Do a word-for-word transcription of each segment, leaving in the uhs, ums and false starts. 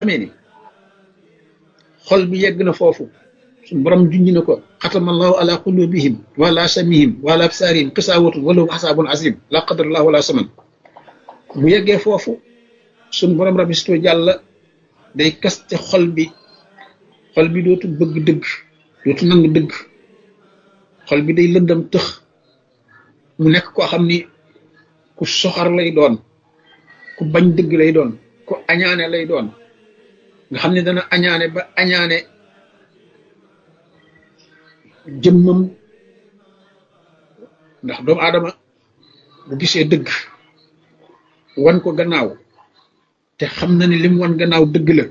xamee ni xol bi yegg na foofu suñu borom junj na ko xatamallahu ala qulubihim wa ala samihim wa ala absarihim xisaawatun wa lahum asaabun azim la qadarallahu wala saman bu yeggee foofu suñu borom rabisto jàlla day kaste xol bi xol bi dootu bëgg dëgg dootu nangu dëgg xol bi day lëndam tëx mu nekk koo xam ni ku soxar lay doon ku bañ dëgg lay doon ku añaane lay doon nga xam ne dana añaane ba añaane jëmmam ndax doomu aadama bu gisee dëgg wan ko gannaaw te xam na ni lim wan gannaaw dëgg la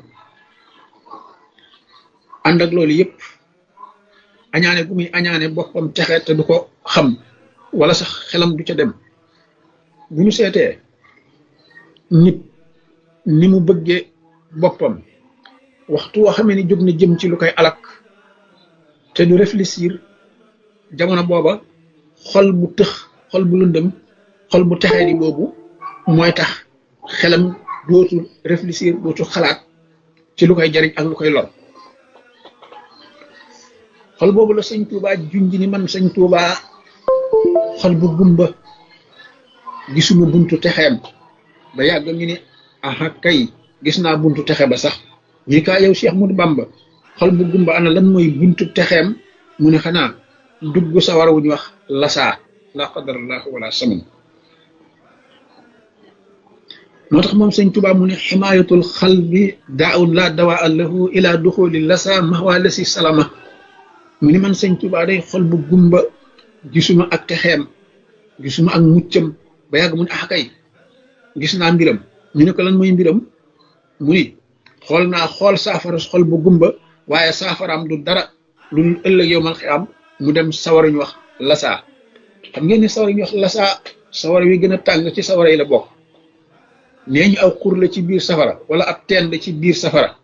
ànd ak loolu yëpp añaane gu muy añaane boppam texe te du ko xam wala sax xelam du ca dem bu ñu seetee nit ni mu bëggee boppam waxtu woo xamee ni jóg na jëm ci lu koy alak te du réfléchir jamono booba xol bu tëx xol bu lëndëm xol bu texee di boobu mooy tax xelam dootul réfléchir dootul xalaat ci lu koy jariñ ak lu koy lor xol boobu la sëñ Tuubaa junj ni man sëñ Tuubaa xol bu gumba gisuma buntu texeem ba yàgg ñu ne aha kay gis naa buntu texe ba sax ñi kaa yow Cheikh Ahmadou Bamba xol bu gumba ana lan mooy buntu texeem mu ne xanaa dugg sawara wu ñu wax lasaa la qadarallahu wala saman moo tax moom sëñ Tuubaa mu ne ximaayatul xalbi daawun la dawaa lahu ila duxuli lasa mahwa lasi salama mu ni man sëñ Tuubaa day xol bu gumba gisuma ak texeem gisuma ak muccam ba yàgg mu ne ah kay gis naa mbiram ñu ne ko lan mooy mbiram mu ni xool naa xool saafara xol bu gumba waaye saafaraam du dara lu ëllëg yow man xiyaam mu dem sawara ñu wax lasaa xam ngeen ni sawara ñu wax lasaa sawara wi gën a tàng ci sawara yi la bokk nee ñu aw xur la ci biir safara wala ab teen la ci biir safara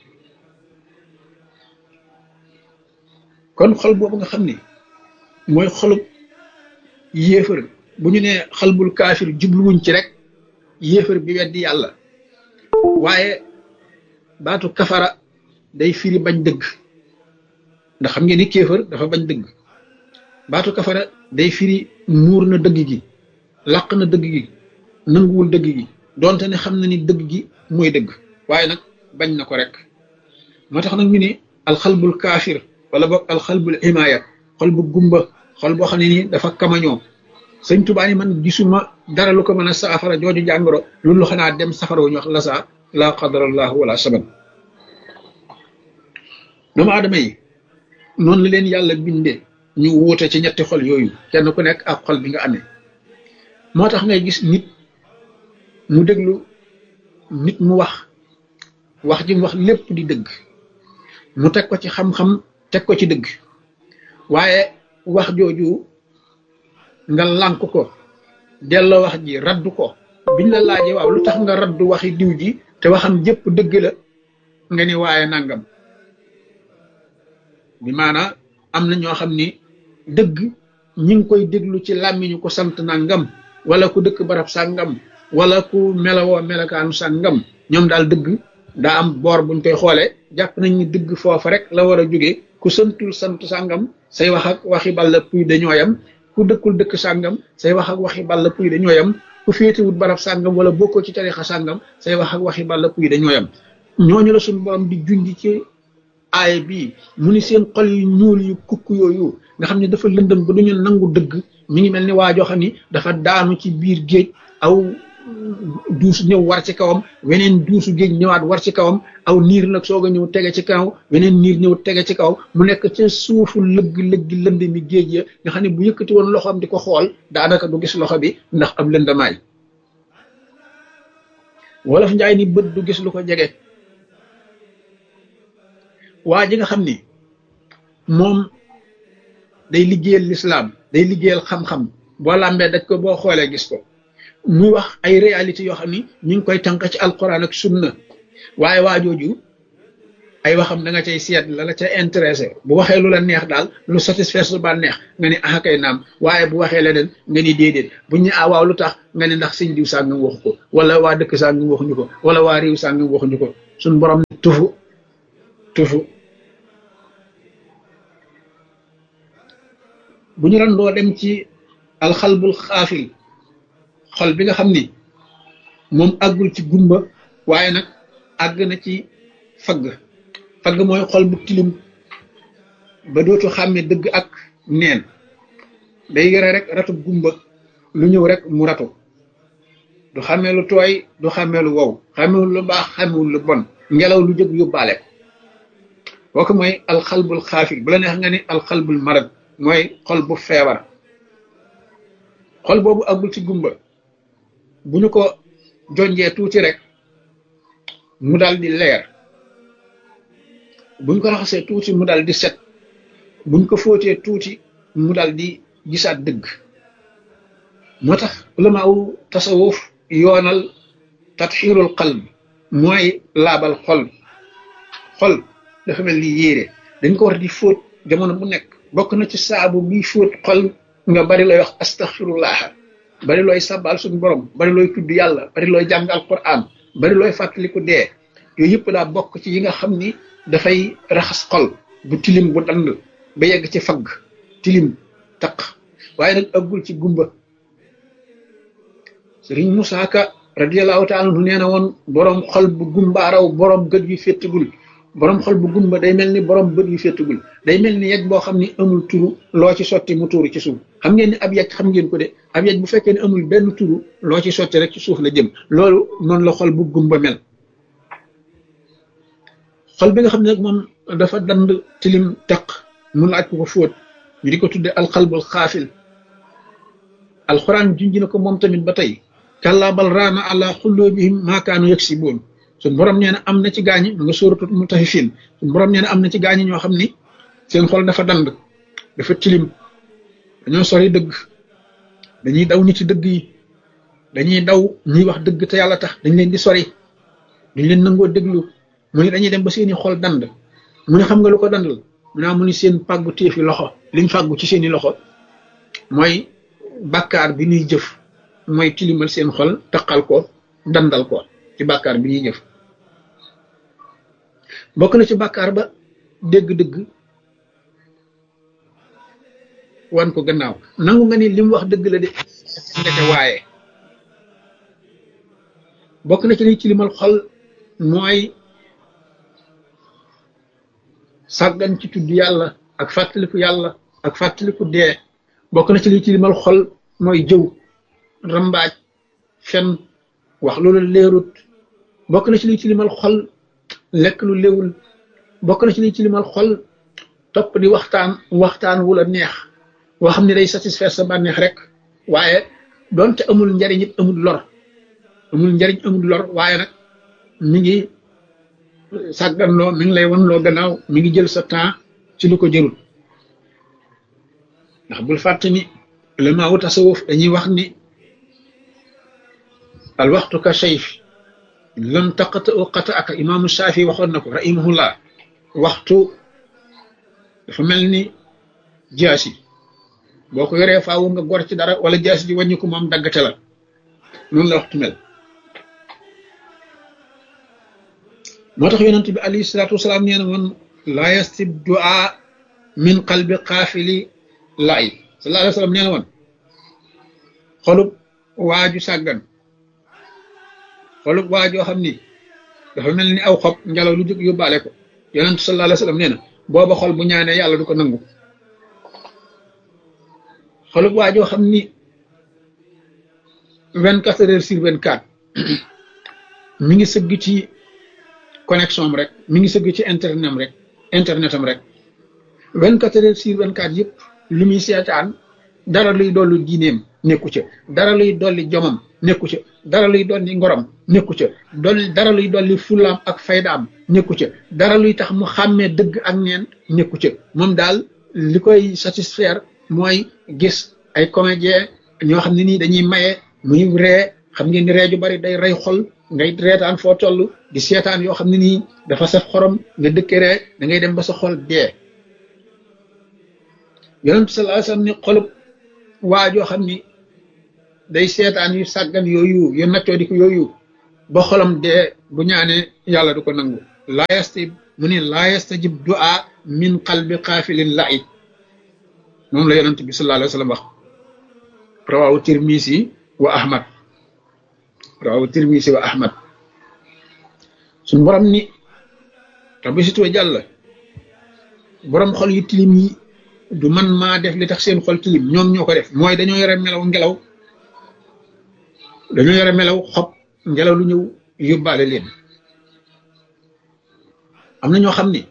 kon xol boobu nga xam ni mooy xolub yéefar bu ñu nee xalbul kaafir jubluwuñ ci rek yéefar bi weddi yàlla waaye baatu kafara day firi bañ dëgg ndax xam ngeen ni kéefar dafa bañ dëgg baatu kafara day firi muur na dëgg gi làq na dëgg gi nanguwul dëgg gi donte ne xam na ni dëgg gi mooy dëgg waaye nag bañ na ko rek moo tax nag ñu ne alxalbul kaafir wala boog alxalbul imaaya xol bu gumba xol boo xam ne nii dafa kamañoo sëñ Tuubaa ni man gisuma dara lu ko mën a saafara jooju jàngoro loolu xanaa dem safara wu ñu wax lasa la qadarallahu wala saban doomu aadama yi noonu la leen yàlla bindee ñu wuute ci ñetti xol yooyu kenn ku nekk ak xol bi nga amee moo tax ngay gis nit mu déglu nit mu wax wax ji mu wax lépp di dëgg mu teg ko ci xam-xam teg ko ci dëgg waaye wax jooju nga lànk ko delloo wax ji raddu ko biñ la laajee waaw lu tax nga raddu waxi diw ji te waxam jëpp dëgg la nga ni waaye nangam bi maanaa am na ñoo xam ni dëgg ñi ngi koy déglu ci làmmiñu ko sant nangam wala ku dëkk barab sàngam wala ku melawoo melakaanu sàngam ñoom daal dëgg daa am boor buñ koy xoolee jàpp nañ ni dëgg foofa rek la war a jóge ku santul sant sàngam say wax ak waxi balla puy dañoo yam ku dëkkul dëkk sàngam say wax ak waxi balla puy dañoo yam ku féetewut barab sàngam wala bokkoo ci tarixa sàngam say wax ak waxi balla puy dañoo yam ñooñu la suñu borom di junj ci aaya bii mu ni seen xol yu ñuul yu kukk yooyu nga xam ne dafa lëndëm ba duñu nangu dëgg mi ngi mel ni waa joo xam ni dafa daanu ci biir géej aw duus ñëw war ci kawam weneen duusu géej ñëwaat war ci kawam aw niir nag soog a ñëw tege ci kaw weneen niir ñëw tege ci kaw mu nekk ca suufu lëgg lëgg lënd mi géej ya nga xam ne bu yëkkati woon loxoom di ko xool daanaka du gis loxo bi ndax ab lëndamaay wolof njaay ni bët du gis lu ko jege waa ji nga xam ni moom day liggéeyal lislaam day liggéeyal xam-xam boo làmbee daj ko boo xoolee gis ko muy wax ay réalité yoo xam ni ñu ngi koy tànk ci alquran ak sunna waaye waa jooju ay waxam da nga cay seet la la ca intéressé bu waxee lu la neex daal lu satisfaire su ba neex nga ni ah kay naam waaye bu waxee leneen nga ni déedéet bu ñu ah waaw lu tax nga ni ndax sëñ diw sàngam waxu ko wala waa dëkk sàngam waxuñu ko wala waa réew sàngam waxuñu ko suñ borom tufu tufu bu ñu randoo dem ci alxalbul xaafil xol bi nga xam ni moom àggul ci gumba waaye nag àgg na ci fagg fagg mooy xol bu tilim ba dootu xàmme dëgg ak neen day yore rek ratu gumba lu ñëw rek mu ratu du xàmmee lu tooy du xàmmee lu wow xàmmewul lu baax xàmmewul lu bon ngelaw lu jóg yóbbaale ko kooku mooy alxalbul xaafil bu la neex nga ni alxalbul marad mooy xol bu feebar xol boobu àggul ci gumba bu ñu ko jonjee tuuti rek mu dal di leer buñ ko raxasee tuuti mu dal di set buñ ko fóotee tuuti mu dal di gisaat dëgg moo tax ulamaaw tasawuf yoonal tatxiirul qalb mooy laabal xol xol dafa mel ni yéere dañ ko war di fóot jamono bu nekk bokk na ci saabu bi fóot xol nga bari looy wax astaxfirullah bari looy sabal suñu borom bari looy tudd yàlla bari looy jàng alquran bari looy fàttaliku dee yooyu yëpp daa bokk ci yi nga xam ni dafay raxas xol bu tilim bu dand ba yegg ci fagg tilim taq waaye nag aggul ci gumba sëriñ Musaa Ka radiyallahu taala anhu nee na woon borom xol bu gumba raw borom gët yu féttagul borom xol bu gumba day mel ni borom bët yu féttagul day mel ni yegg boo xam ni amul turu loo ci sotti mu tuuru ci suuf xam ngeen ni ab yegg xam ngeen ko de ab yegg bu fekkee ne amul benn turu loo ci sotti rek ci suuf la jëm loolu noonu la xol bu gumba mel xol bi nga xam ne nag moom dafa dand tilim taq mu laaj ko ko fóot ñu di ko tudde alxalbul xaafil alxuraan junj na ko moom tamit ba tey kallaa bal raana ala xulloobihim maa kaanu yaksibuun suñ borom nee na am na ci gaañi mu nga sóoratul mutaffifin suñ borom nee na am na ci gaañi ñoo xam ni seen xol dafa dand dafa tilim dañoo sori dëgg dañuy daw nit ci dëgg yi dañuy daw ñuy wax dëgg te yàlla tax dañ leen di sori duñ leen nangoo déglu mu ne dañuy dem ba seeni xol dand mu ne xam nga lu ko dandal mu ne mu ni seen pàggu téefi loxo liñ fàggu ci seeni loxo mooy bàkkaar bi ñuy jëf mooy tilimal seen xol taqal ko dandal ko ci bàkkaar bi ñuy jëf bokk na ci bàkkaar ba dégg-dëgg wan ko gannaaw nangu nga ni li mu wax dëgg la de ndeke waaye bokk na ci liy tilimal xol mooy sàggan ci tudd yàlla ak fàttaliku yàlla ak fàttaliku dee bokk na ci liy tilimal xol mooy jëw rambaaj fen wax loolu leerut bokk na ci liy tilimal xol lekk lu léwul bokk na ci liy tilimal xol topp di waxtaan waxtaan wu la neex woo xam ne day satisfaire sa bànneex rek waaye doonte amul njariñ it amul lor amul njariñ amul lor waaye nag mi ngi sàgganloo mi ngi lay wan loo gannaaw mi ngi jël sa temps ci lu ko jërul ndax bul fàtte ni ulama wu tasawuf dañuy wax ni al waxtu ka sayf lam taqata u qata aka imaamu Shaafi waxoon na ko rahimahullah waxtu dafa mel ni jaasi boo ko yoree faawu nga gor ci dara wala jaasi ji wàññi ko moom daggate la noonu la waxtu mel moo tax yonent bi alayhi salaatu wasalaam nee na woon laa yastib du'a min qalbi qaafili laay sallallahu alayhi wa sallam nee na woon xolub waaju sàggan xolub waajoo xam ni dafa mel ni aw xob ngelaw lu jóg yóbbaale ko yonent sallallahu alayhi wa sallam nee na booba xol bu ñaanee yàlla du ko nangu xolub waajoo xam ni vingt quatre heures sur vingt quatre mi ngi sëgg ci connexion am rek mi ngi sëgg ci internet am rek internet am rek vingt quatre heures sur vingt quatre yëpp li muy seetaan dara luy dolli diineem nekku ca dara luy dolli jomam nekku ca dara luy dolli ngorom nekku ca dolli dara luy dolli fulaam ak faydaam nekku ca dara luy tax mu xàmmee dëgg ak neen nekku ca moom daal li koy satisfaire mooy gis ay comédien ñoo xam ne nii dañuy maye muy ree xam ngeen ni ree ju bari day rey xol ngay reetaan foo toll di seetaan yoo xam ne nii dafa saf xorom nga dëkke ree da ngay dem ba sa xol dee yonent sallallahu alayhi wasallam ni xolub waa joo xam ni day seetaan yu sàggan yooyu yu naccoo di ko yooyu ba xolam dee bu ñaanee yàlla du ko nangu laa yastajib mu ni laa yastajib du'a min qalbi xaafilin la'i moom la yonent bi sallallahu alayhi wa sallam wax rawahu tirmisi wa ahmad rawahu tirmisi wa ahmad suñ borom ni rabbi situwa jàll borom xol yu tilim yi du man maa def li tax seen xol tilim ñoom ñoo ko def mooy dañoo yore melaw ngelaw dañoo yore melaw xob ngelaw lu ñëw yóbbaale leen am na ñoo xam ne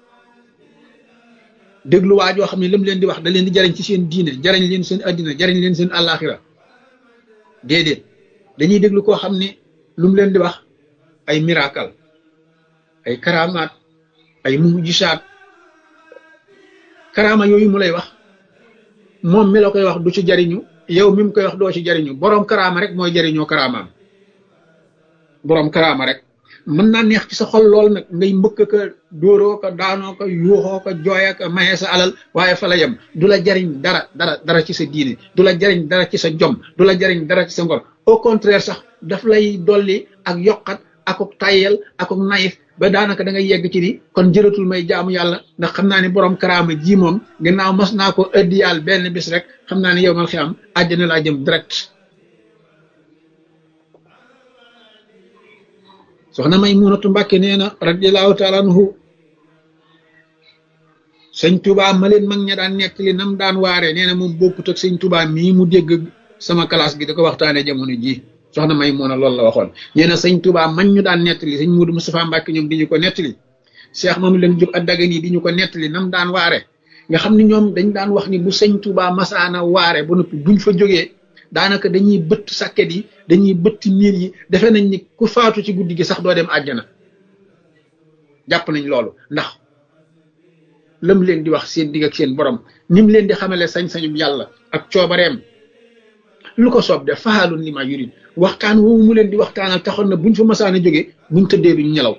déglu waa joo xam ne lam leen di wax da leen di jariñ ci seen diine jariñ leen seen addina jariñ leen seen àllaaxira déedéet dañuy déglu koo xam ne lu mu leen di wax ay miracle ay karamaat ay mujisaat karaama yooyu mu lay wax moom mi la koy wax du ci jariñu yow mi mu koy wax doo ci jariñu boroom karaama rek mooy jariñoo karaamaam boroom karaama rek mën naa neex ci sa xol lool nag ngay mbëkk ka dóoroo ko daanoo ko yuuxoo ko jooya ko maye sa alal waaye fa la yem du la jariñ dara dara dara ci sa diine du la jariñ dara ci sa jom du la jariñ dara ci sa ngor au contraire sax daf lay dolli ak yokkat akuk tayyel akuk nayif ba daanaka da ngay yegg ci ni kon jëratul may jaamu yàlla ndax xam naa ni borom karaama ji moom gannaaw mas naa ko ëddi yàlla benn bis rek xam naa ni yow mal xiyam àjjana laa jëm direct soxna Maymunatu Mbàkke nee na radiyallahu taala anhu sëñ Tuubaa ma leen mag ña daan nettali nam daan waaree nee na moom bokkut ak sëñ Tuubaa mii mu dégg sama classe gi da ko waxtaanee jamono ji soxna Maymuna loolu la waxoon nee na sëñ Tuubaa man ñu daan nettali sëñ Muudu Mustafaa Mbàkke ñoom di ñu ko nettali Cheikh moom leen jub Ad-Dagani di ñu ko nettali nam daan waare nga xam ne ñoom dañ daan wax ni bu sëñ Tuubaa masaana waare ba noppi buñ fa jógee daanaka dañuy bëtt sàkket yi dañuy bëtt miir yi defe nañ ni ku faatu ci guddi gi sax doo dem àjjana jàpp nañ loolu ndax lam leen di wax seen digg ak seen borom nim leen di xamale sañ-sañum yàlla ak coobareem lu ko soob def faalun li ma yurid waxtaan woowu mu leen di waxtaanal taxoon na buñ fa masaan a jógee buñ tëddee duñ ñelaw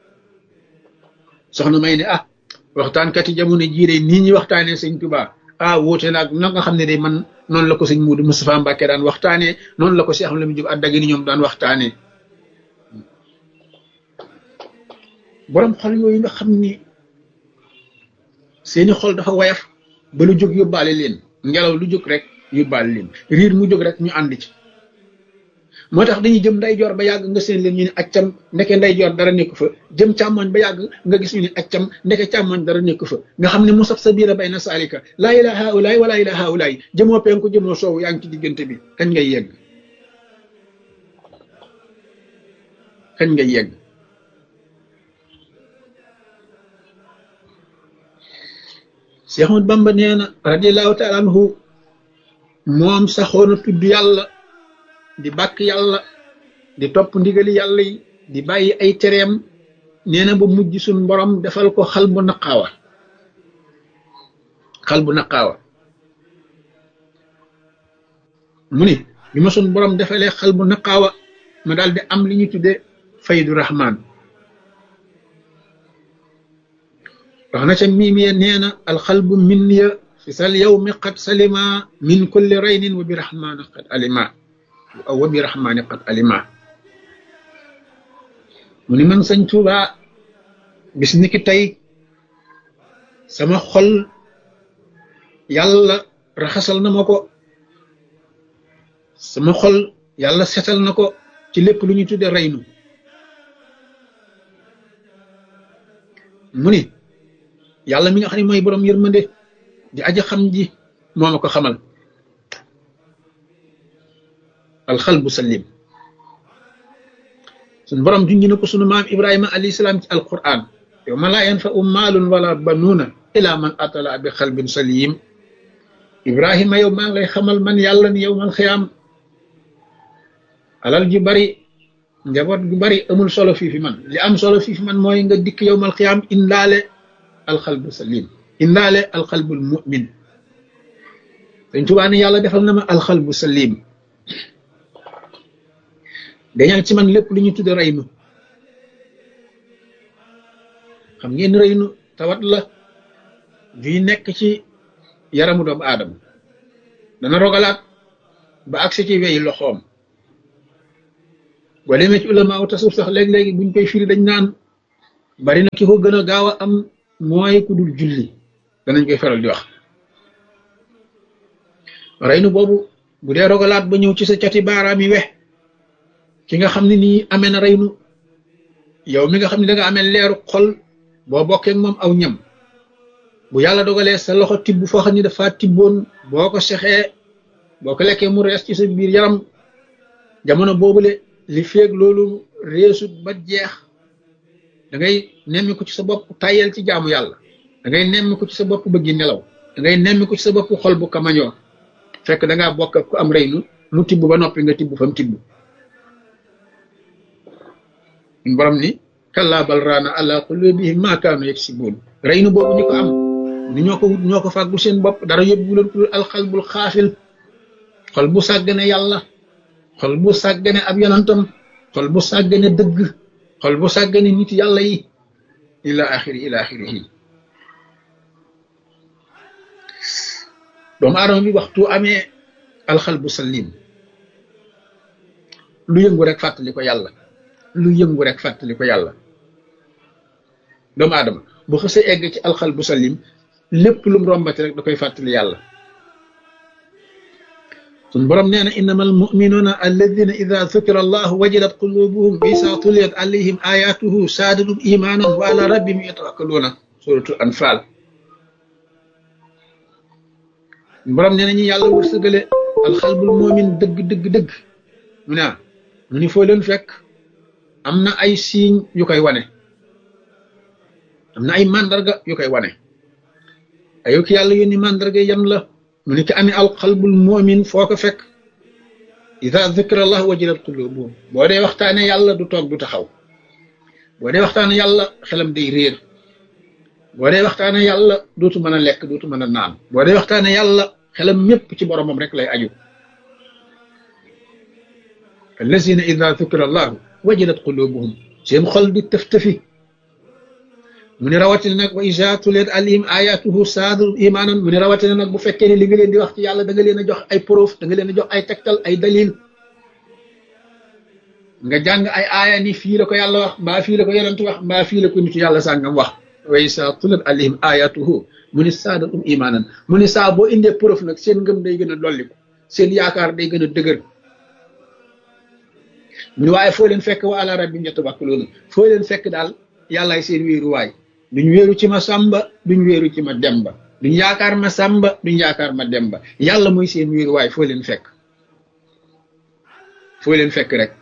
soxna may ne ah waxtaankat yi jamono jiire nii ñuy waxtaanee sëñ Tuubaa ah wóote naag na nga xam ne day man noonu la ko sëñ Muudu Mustafaa Mbàkke daan waxtaanee noonu la ko Cheikh Lamine Jóob Ad-Dagani ñoom daan waxtaanee borom xol yooyu nga xam ni seeni xol dafa wayaf ba lu jóg yóbbaale leen ngelaw lu jóg rek yóbbaale leen riir mu jóg rek ñu ànd ci moo tax dañuy jëm ndeyjoor ba yàgg nga seen leen ñu ne accam ndeke ndeyjoor dara nekku fa jëm càmmoñ ba yàgg nga gis ñu ne accam ndeke càmmoñ dara nekku fa nga xam ne musab sa biira bay na saalika laa ilaaha haulaay wala ilaaha haulaay jëmoo penku jëmoo soowu yaa ngi ci diggante bi kañ ngay yegg kañ ngay yegg Cheikh Ahmad Bamba nee na radiyallahu taala anhu moom saxoona tudd yàlla di bàkk yàlla di topp ndigali yàlla yi di bàyyi ay tereem nee na ba mujj suñ borom defal ko xal bu naqaawa xal bu naqaawa mu ni bi ma suñ borom defalee xal bu naqaawa ma daal di am li ñu tudde faydu rahman wax na ca miimiya nee na alxalbu minniya fi sal yawmi qad salima min kulli raynin wa bi rahmana qad alima aw wa bi rahmani qad alima mu ni man sëñ Tuubaa bis ni ki tey sama xol yàlla raxasal na ma ko sama xol yàlla setal na ko ci lépp lu ñuy tudde raynu mu ni yàlla mi nga xam ne mooy borom yërmande di aja xam ji moo ma ko xamal alxalbu salim suñ borom junj na ko sunu maam Ibrahima alayhi salaam ci alquran yawma laa yanfa'u maalun wala banuuna ila man atala bi xalbin salim Ibrahima yow maa ngi lay xamal man yàlla ni yow man xiyaam alal ju bari njaboot gu bari amul solo fii fi man li am solo fii fi man mooy nga dikk yow mal xiyaam indaale alxalbu salim indaale alxalbul mu'min Sëñ Tuubaa ne yàlla defal na ma alxalbu salim dañal ci man lépp lu ñu tudde raynu xam ngeen raynu tawat la juy nekk ci yaramu doomu aadama dana rogalaat ba agsi ci weyi loxoom boo demee ci ulama u tasawuf sax léeg-léegi buñ koy firi dañ naan bari na ki ko gën a gaaw a am mooy ku dul julli danañ koy faral di wax reynu boobu bu dee rogalaat ba ñëw ci sa cati baaraam yi we ki nga xam ne nii amee na reynu yow mi nga xam ne da nga amee leeru xol boo bokkee moom aw ñam bu yàlla dogalee sa loxo tibb foo xam ne dafa tibboon boo ko sexee boo ko lekkee mu rees ci sa biir yaram jamono boobule li feeg loolu reesut ba jeex da ngay nemmi ko ci sa bopp tàyyel ci jaamu yàlla da ngay nemmi ko ci sa bopp bëggi nelaw da ngay nemmi ko ci sa bopp xol bu kamañoo fekk da ngaa bokk ak ku am reynu mu tibb ba noppi nga tibb fa mu tibb borom ni kallaa bal raana ala qulubihim maa kaanu yaksibuun reynu boobu ñi ko am ni ñoo ko wut ñoo ko fàggul seen bopp dara yóbbu leen ko alxalbul xaafil xol bu sàggane yàlla xol bu sàggane ab yonantam xol bu sàggane dëgg xol bu sàggane nit yàlla yi ila axiri ila axirihi doomu aadama bi waxtu amee alxalbu salim lu yëngu rek fàttali ko yàlla lu yëngu rek fàttali ko yàlla doomu aadama bu xësee egg ci alxalbu salim lépp lum rombati rek da koy fàttali yàlla sun borom nee na innama almuminuuna alladina ida dukira allahu wajilat qulubuhum wa isa tuliyat alayhim ayatuhu saadatum imanan wa ala rabbihim yatawakkaluuna suratul anfal borom nee na ñi yàlla wërsëgale alxalbul moomin dëgg dëgg dëgg mu ne mu ni foo leen fekk am na ay signe yu koy wane am na ay mandarga yu koy wane ayo ki yàlla yónni mandarga yan la mu ni ki amee alxalbul moomin foo ko fekk ida dukira allah wajilat qulubuhum boo dee waxtaane yàlla du toog du taxaw boo dee waxtaane yàlla xelam day réer boo dee waxtaane yàlla dootu mën a lekk dootu mën a naan boo dee waxtaane yàlla xelam mépp ci boromam rek lay aju allazina ida dukira allahu wajilat qulubuhum seen xol di tëf-tëfi mu ne rawatina nag wa iza tuliyat alayhim ayatuhu saadu imanan mu ne rawatina nag bu fekkee ne li nga leen di wax ci yàlla da nga leen a jox ay proof da nga leen a jox ay tegtal ay dalil nga jàng ay aaya ni fii la ko yàlla wax mbaa fii la ko yonent wax mbaa fii la ko nitu yàlla sàngam wax wa iza tuliyat alayhim ayatuhu mu ne saadatum imanan mu ne saa boo indee proof nag seen ngëm day gën a dolliku seen yaakaar day gën a dëgër mu ne waaye foo leen fekk wa ala rabbihim yatawakkaluun foo leen fekk daal yàllaay seen wéeruwaay duñ wéeru ci ma sàmba duñ wéeru ci ma demba duñ yaakaar ma sàmba duñ yaakaar ma demba yàlla mooy seen wéeruwaay foo leen fekk foo leen fekk rek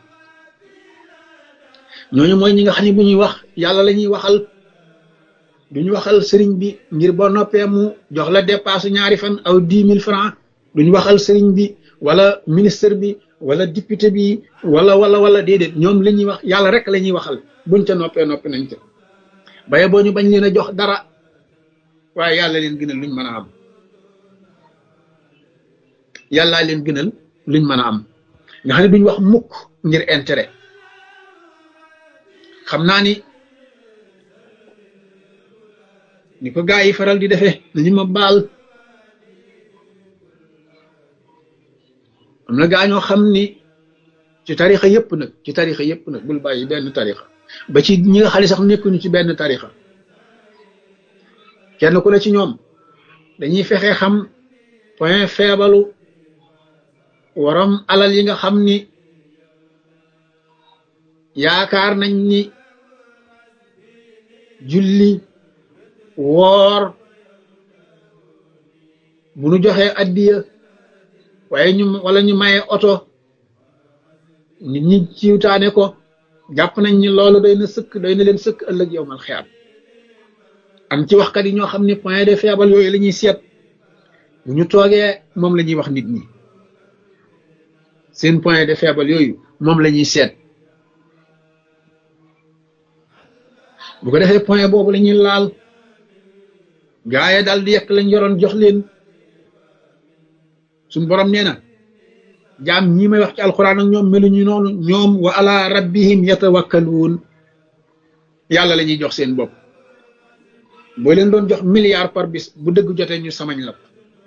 ñooñu mooy ñi nga xam ne bu ñuy wax yàlla la ñuy waxal duñ waxal sëriñ bi ngir boo noppee mu jox la dépasse ñaari fan aw dix mille francs duñ waxal sëriñ bi wala ministre bi wala député bi wala wala wala déedéet ñoom la ñuy wax yàlla rek la ñuy waxal buñ ca noppee noppi nañ ca baye boo ñu bañ leen a jox dara waaye yàlla leen gënal luñ mën a am yàllaa leen gënal luñ mën a am nga xam ne duñ wax mukk ngir intérêt xam naa ni ni ko gaa yi faral di defee nañu ma baal am na gaa ñoo xam ni ci tarixa yëpp nag ci tarixa yëpp nag bul bàyyi benn tarixa ba ci ñi nga xam ne sax nekkuñu ci benn tarixa kenn ku ne ci ñoom dañuy fexe xam point faible waram alal yi nga xam ni yaakaar nañ ni julli woor bu nu joxee addiya waaye ñu wala ñu maye oto nit ñi ciwtaane ko jàpp nañ ni loolu doy na sëkk doy na leen sëkk ëllëg yow mal xiyaam am ci waxkat yi ñoo xam ne point de faible yooyu la ñuy seet bu ñu toogee moom la ñuy wax nit ñi seen point de faible yooyu moom la ñuy seet bu ko defee point boobu la ñuy laal gaaye daal di yekk lañ yoroon jox leen suñ borom nee na jaam ñi may wax ci alxuraan ak ñoom meluñu noonu ñoom wa ala rabbihim yatawakkaluun yàlla la ñuy jox seen bopp boo leen doon jox milliard par bis bu dëgg jotee ñu samañ la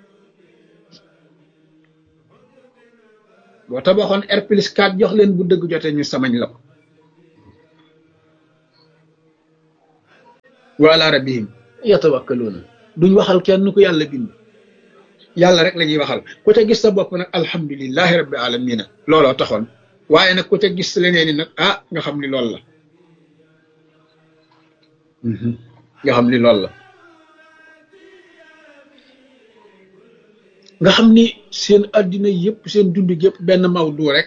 boo tabaxoon R plus quatre jox leen bu dëgg jotee ñu samañ la wa ala rabbihim yatawakkaluuna duñ waxal kenn ku yàlla bind yàlla rek la ñuy waxal ku ca gis sa bopp nag alhamdulillahi rabbil alamina looloo taxoon waaye nag ku ca gis leneen ni nag ah nga xam ni loolu la nga xam ni loolu la nga xam ni seen addina yëpp seen dund yëpp benn mawdu rek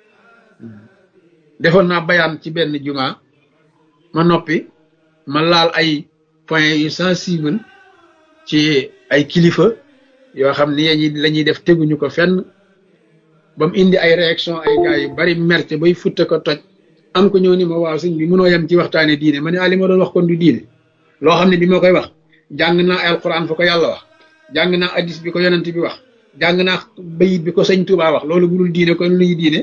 defoon naa bayaan ci benn juma ma noppi ma laal ay point yu sensible ci ay kilifa yoo xam ni yañi la ñuy def teguñu ko fenn ba mu indi ay réaction ay gars yu bari merte bay futte ko toj am ko ñëw ni ma waaw sëñ bi mënoo yem ci waxtaane diine ma ne ah li ma doon wax kon du diine loo xam ne bi ma koy wax jàng naa alquran fa ko yàlla wax jàng naa hadis bi ko yonent bi wax jàng naa bayit bi ko sëñ Tuubaa wax loolu bu dul diine kon luy diine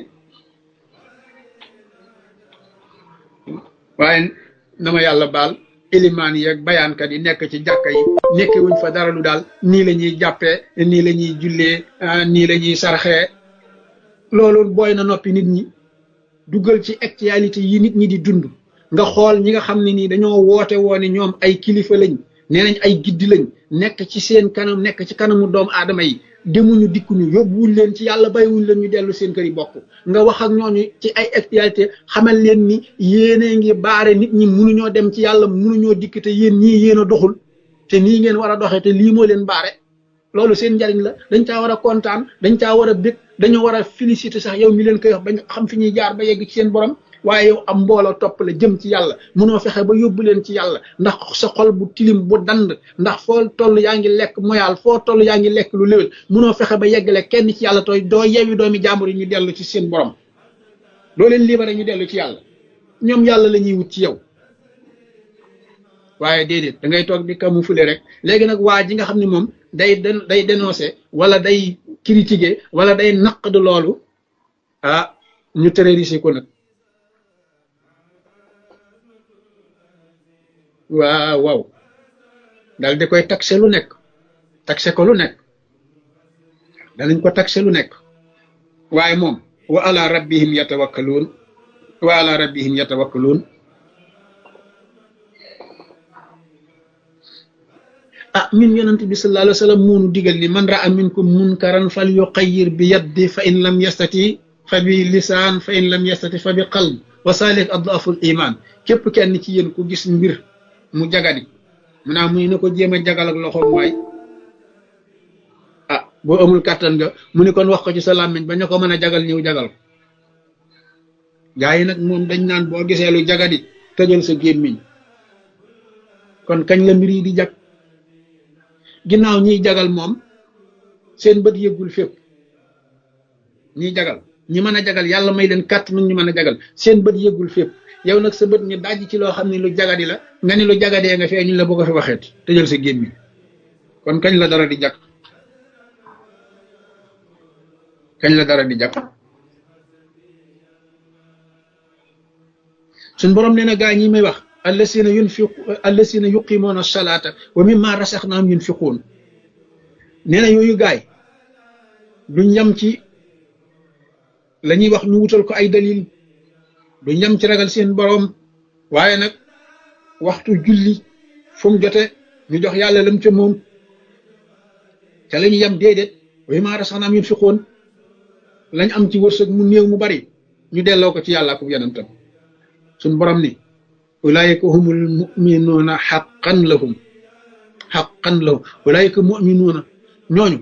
waaye na ma yàlla baal ilimaan yi ak bayaankat yi nekk ci jàkka yi nekke wuñ fa dara lu daal nii la ñuy jàppee nii la ñuy jullee nii la ñuy sarxee loolu booy na noppi nit ñi duggal ci actualité yi nit ñi di dund nga xool ñi nga xam ne nii dañoo woote woone ñoom ay kilifa lañ nee nañ ay giddi lañ nekk ci seen kanam nekk ci kanamu doomu aadama yi demuñu dikkuñu yóbbuwuñ leen ci yàlla bàyyiwuñ leen ñu dellu seen kër yi bokk nga wax ak ñooñu ci ay actualité xamal leen ni yéene ngi baare nit ñi mënuñoo dem ci yàlla mënuñoo dikk te yéen ñii yéen a doxul te nii ngeen war a doxee te lii moo leen baare loolu seen njariñ la dañ caa war a kontaan dañ caa war a bég dañoo war a féliciter sax yow mi leen koy wax bañ xam fi ñuy jaar ba yegg ci seen borom waaye yow am mbooloo topp la jëm ci yàlla mënoo fexe ba yóbbu leen ci yàlla ndax sa xol bu tilim bu dand ndax foo toll yaa ngi lekk moyaal foo toll yaa ngi lekk lu léwél mënoo fexe ba yeggale kenn ci yàlla tooy doo yewi doomi jàmbur yi ñu dellu ci seen borom doo leen libéré ñu dellu ci yàlla ñoom yàlla la ñuy wut ci yow waaye déedéet da ngay toog di camoufler rek léegi nag waa ji nga xam ne moom day day dénoncer wala day critiquer wala day naq de loolu ah ñu terroriser ko nag waaw waaw dal di koy taxe lu nekk taxe ko lu nekk danañ ko taxe lu nekk waaye moom wa ala rabbihim yatawakkaluun wa ala rabbihim yatawakkaluun ah min yonent bi sallallahu alayhi wa sallam moonu digal ni man ra'a minkum munkaran fal yuqayyir bi yaddi fa in lam yastati fa bi lisaan fa in lam yastati fa bi qalb wa salik adaful iman képp kenn ci yéen ku gis mbir mu jagadi mu naa muy na ko jéem a jagal ak loxoom waay ah boo amul kàttan nga mu ni kon wax ko ci sa làmmiñ ba ñu ko mën a jagal ñëw jagal ko gaa yi nag moom dañ naan boo gisee lu jagadi tëjal sa gémmiñ kon kañ la mbir yi di jag ginnaaw ñiy jagal moom seen bët yëggul fépp ñiy jagal ñi mën a jagal yàlla may leen kàttan ñu mën a jagal seen bët yëggul fépp yow nag sa bët ñu dajj ci loo xam ne lu jagadi la nga ni lu jagadee nga fee ñu la bëgg a fi waxeet tëjal sa gémmiñ kon kañ la dara di jag kañ la dara di jag suñ borom nee na gaa ñi may wax allasina yunfiqu allasina yuqimoona salaata wa mimma rasaxnaam yunfiquun nee na yooyu gaay duñ yam ci la ñuy wax ñu wutal ko ay dalil du ñam ci ragal seen boroom waaye nag waxtu julli fu mu jote ñu jox yàlla lam ca moom ca la ñu yam déedéet wa maa razaqnaahum yunfiquun lañ am ci wërsëg mu néew mu bari ñu delloo ko ci yàlla ak yonentam suñ borom ni ulaayika humul muminuuna xaqan lahum xaqan lahum ulaayika muminuuna ñooñu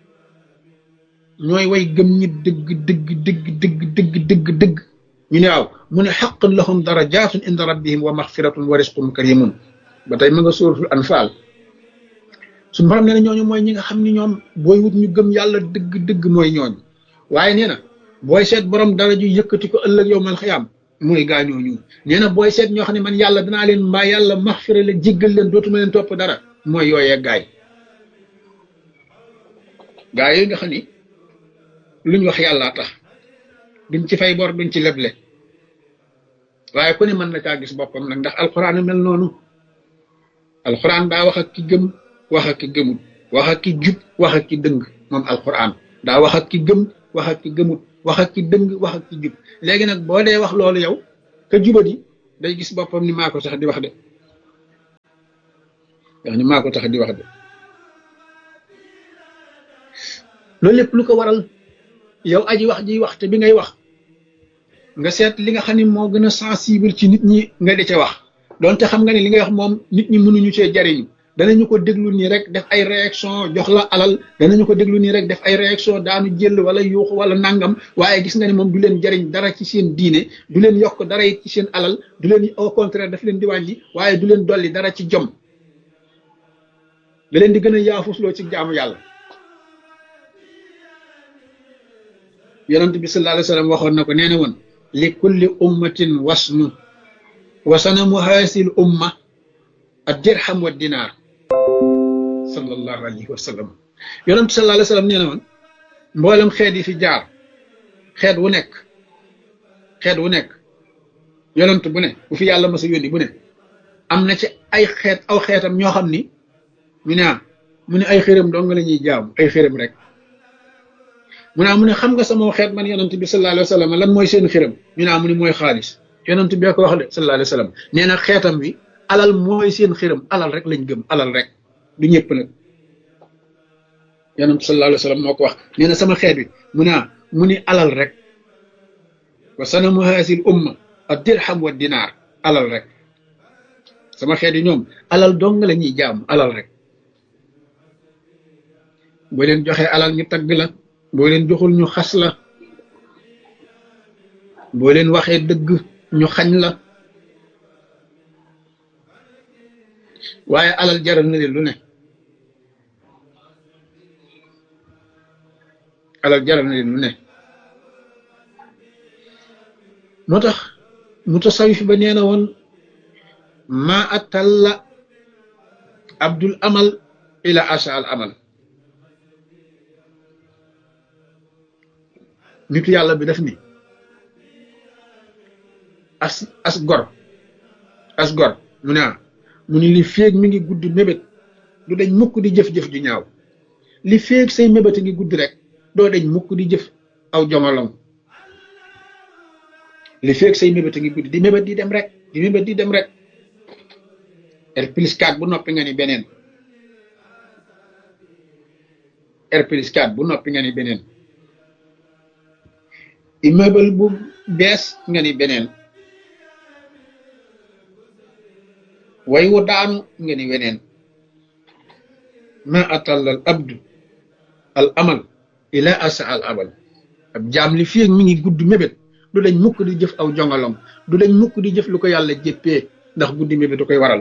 ñooy way gëm ñi dëgg dëgg dëgg dëgg dëgg dëgg dëgg ñu ne waaw mu ne xaqan lahum darajatun inda rabbihim wa maxfiratun wa risqun karimun ba tey ma nga sóoratul anfaal suñu borom nee na ñooñu mooy ñi nga xam ni ñoom booy wut ñu gëm yàlla dëgg dëgg mooy ñooñu waaye nee na booy seet borom dara ju yëkkati ko ëllëg yow mal xiyaam mooy gaañooñu nee na booy seet ñoo xam ne man yàlla danaa leen mbaa yàlla maxfira la jéggal leen dootuma leen topp dara mooy yooyee gaay gaay yooyu nga xam ni luñ wax yàllaa tax duñ ci fay bor duñ ci leble waaye ku ne mën na caa gis boppam nag ndax alxuraan mel noonu alxuraan daa wax ak ki gëm wax ak ki gëmut wax ak ki jub wax ak ki dëng moom alxuraan daa wax ak ki gëm wax ak ki gëmut wax ak ki dëng wax ak ki jub léegi nag boo dee wax loolu yow ka jubadi day gis boppam ni maa ko sax di wax de nga xam ne maa ko tax di wax de loolu lépp lu ko waral yow aji wax ji wax te bi ngay wax nga seet li nga xam ne moo gën a sensible ci nit ñi nga di ca wax donte xam nga ne li ngay wax moom nit ñi mënuñu cee jariñu danañu ko déglu nii rek def ay réaction jox la alal danañu ko déglu nii rek def ay réaction daanu jël wala yuuxu wala nangam waaye gis nga ne moom du leen jariñ dara ci seen diine du leen yokk dara it ci seen alal du leen au contraire daf leen di wàññi waaye du leen dolli dara ci jom da leen di gën a yaafusloo ci jaamu yàlla. yonent bi sallallahu alayhi wa sallam waxoon na ko nee na woon li kulli ummatin wasnu wasanamu haasil umma ad dirham wa dinaar sallallahu alayhi wa sallam yonent sallallahu alayhi wa sallam nee na woon mboolem xeet yi fi jaar xeet wu nekk xeet wu nekk yonent bu ne bu fi yàlla masa yónni bu ne am na ci ay xeet aw xeetam ñoo xam ni mu ne ah mu ne ay xërëm dong la ñuy jaamu ay xërëm rek mu ne mu ne xam nga sama xeet man yonent bi sallallahu alayhi wa sallam lan mooy seen xërëm ñu ne mu ne mooy xaalis yonent bi ko wax de sallallahu alayhi wa sallam nee na xeetam bi alal mooy seen xërëm alal rek lañ gëm alal rek du ñëpp nag yonent sallallahu alayhi wa sallam moo ko wax nee na sama xeet bi mu ne mu ni alal rek wa sanamu haasil umma ad dirham wa dinaar alal rek sama xeet yi ñoom alal dong la ñuy jaam alal rek boo leen joxee alal ñu tagg la boo leen joxul ñu xas la boo leen waxee dëgg ñu xañ la waaye alal jaral na leen lu ne alal jaral na leen lu ne moo tax mutasawif ba nee na woon ma atalla abdul amal ila asa al amal nitu yàlla bi def ni as as gor as gor mu ne mu ni li féeg mi ngi gudd mébét du dañ mukk di jëf-jëf ju ñaaw li féeg say mébét ngi gudd rek doo dañ mukk di jëf aw jomalom li féeg say mébét ngi gudd di mébét di dem rek di mébét di dem rek R plus quatre bu noppi nga ni beneen R plus quatre bu noppi nga ni beneen immeuble bu bees nga ni beneen way wu daanu nga ni weneen ma atalla al abdu al amal ila asa al abal ab jaam li fii mi ngi gudd mébét du dañ mukk di jëf aw jongalom du dañ mukk di jëf lu ko yàlla jéppee ndax guddi mébét du koy waral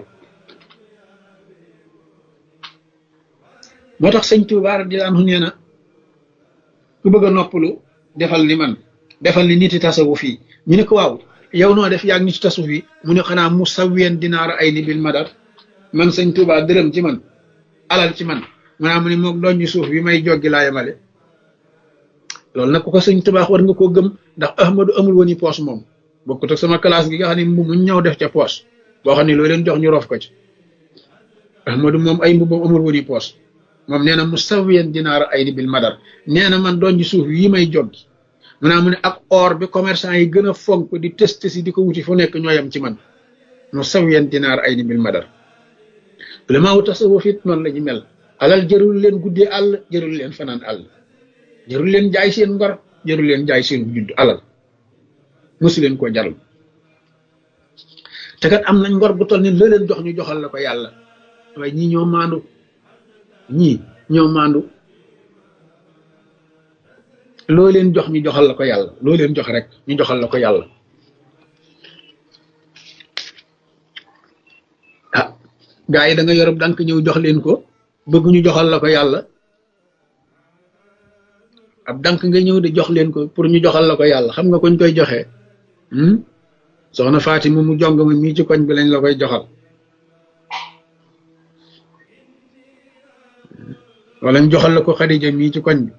moo tax sëñ Tuubaa radiyallaahu anhu nee na ku bëgg a noppalu defal ni man defal ni niti tasawuf yi ñu ne ko waaw yow noo def yaag niti tasawuf yi mu ne xanaa mu saween dinaara ay ni bil madar man sëñ Tuubaa dërëm ci man alal ci man maanaam mu ne moom doon ñu suuf bi may joggi laa yemale loolu nag ku ko sëñ Tuubaa war nga koo gëm ndax Ahmadu amul woon i poos moom bokkut ak sama classe gi nga xam ne mbubb mu ñëw def ca poos boo xam ne loolu leen jox ñu rof ko ci Ahmadu moom ay mbubbam amul woon i poos moom nee na mu saween dinaara ay ni bil madar nee na man doon ñu suuf yi may joggi maanaam mu ne ak or bi commerçant yi gën a fonk di test si di ko wuti fu nekk ñooyam ci man mu saween dinaar ay ni bil madar ulama wu tasawuf it noonu la ñu mel alal jërul leen guddee àll jërul leen fanaan àll jërul leen jaay seen ngor jërul leen jaay seen judd alal mosu leen koo jaral te kat am nañ ngor bu toll ni la leen jox ñu joxal la ko yàlla waaye ñii ñoo maandu ñii ñoo maandu loo leen jox ñu joxal la ko yàlla loo leen jox rek ñu joxal la ko yàlla ah gaa yi da nga yorob dank ñëw jox leen ko bëgg ñu joxal la ko yàlla ab dank nga ñëw di jox leen ko pour ñu joxal la ko yàlla xam nga koñ koy joxee soxna Fatima mu jong ma mii ci koñ bi lañ la koy joxal wala ñu joxal la ko Xadija mii ci koñ bi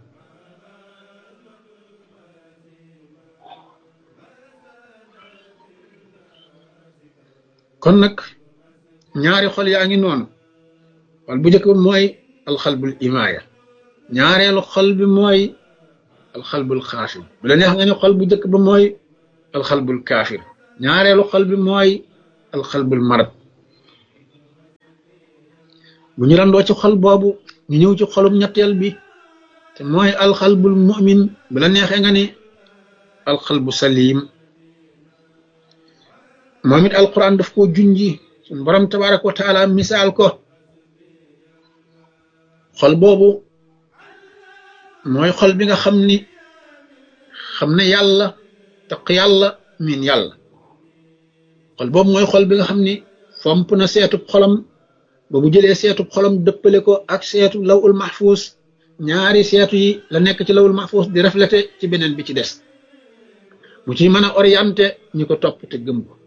kon nag ñaari xol yaa ngi noonu xol bu njëkk bi mooy alxalbul imaaya ñaareelu xol bi mooy alxalbul xaafir bu la neex nga ne xol bu njëkk ba mooy alxalbul kaafir ñaareelu xol bi mooy alxalbul marad bu ñu randoo ci xol boobu ñu ñëw ci xolum ñetteel bi te mooy alxalbul mu'min bu la neexee nga ni alxalbu salim moom it alquran daf koo junji suñ borom tabaraka wa taala misaal ko xol boobu mooy xol bi nga xam ni xam ne yàlla taq yàlla miin yàlla xol boobu mooy xol bi nga xam ni fomp na seetub xolam ba bu jëlee seetub xolam dëppale ko ak seetu lawul mahfuus ñaari seetu yi la nekk ci lawul mahfuus di reflété ci beneen bi ci des mu ci mën a orienté ñi ko topp te gëm ko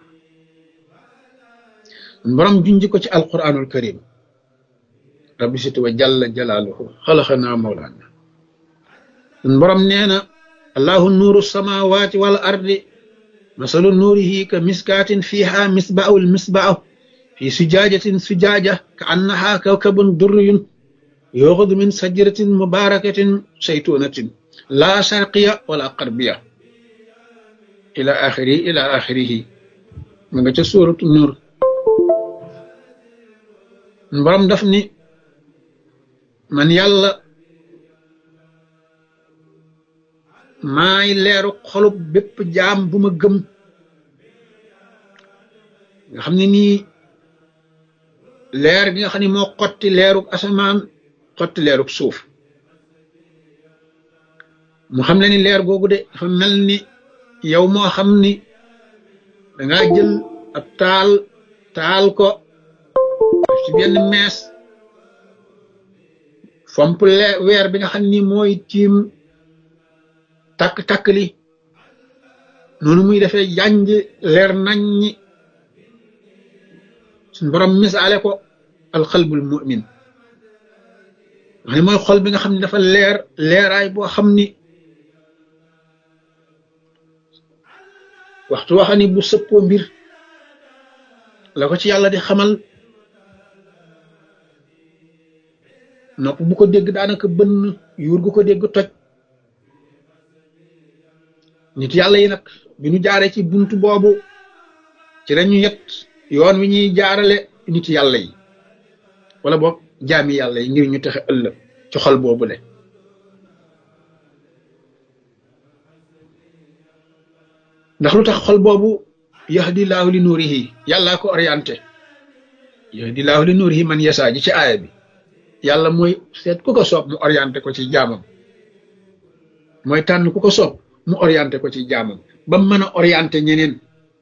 borom junji ko ci alquranul karim rabbi situ wa jalla jalaaluhu xalaxanaa mawlaana borom nee na allahu nuuru samawati wal ardi masalu nuurihi ka miskaatin fiiha misbaahu lmisbaahu fi sujaajatin sujaaja ka annaha kawkabun durriyun yuuxadu min sajaratin mubarakatin saytunatin laa sharqiya wala qarbiya ila axiri ila axirihi ma nga ca suuratu nuur borom daf ni man yàlla maay leeru xolub bépp jaam bu ma gëm nga xam ne nii leer gi nga xam ne moo xotti leerug asamaan xotti leerug suuf mu xam ne ni leer googu de dafa mel ni yow moo xam ni dangaa jël ab taal taal ko def ci benn mees fomp leer weer bi nga xam ni mooy tiim takk-takk li noonu muy defee yanj leer naññi suñ borom misaale ko alxalbul mu'min wax ne mooy xol bi nga xam ne dafa leer leeraay boo xam ni waxtu waxa ni bu sëppoo mbir la ko ci yàlla di xamal nopp bu ko dégg daanaka bënn yuur gu ko dégg toj nit yàlla yi nag bi ñu jaaree ci buntu boobu ci lañu yet yoon wi ñuy jaarale nit yàlla yi wala boog jaami yàlla yi ngir ñu texe ëllëg ci xol boobu le ndax lu tax xol boobu yahdi laahu li nuurihi yàllaa ko orienté yahdi laahu li nuurihi man yasaa ji ci aaya bi yàlla mooy seet ku ko soob mu orienté ko ci jaamam mooy tànn ku ko soob mu orienté ko ci jaamam ba mu mën a orienté ñeneen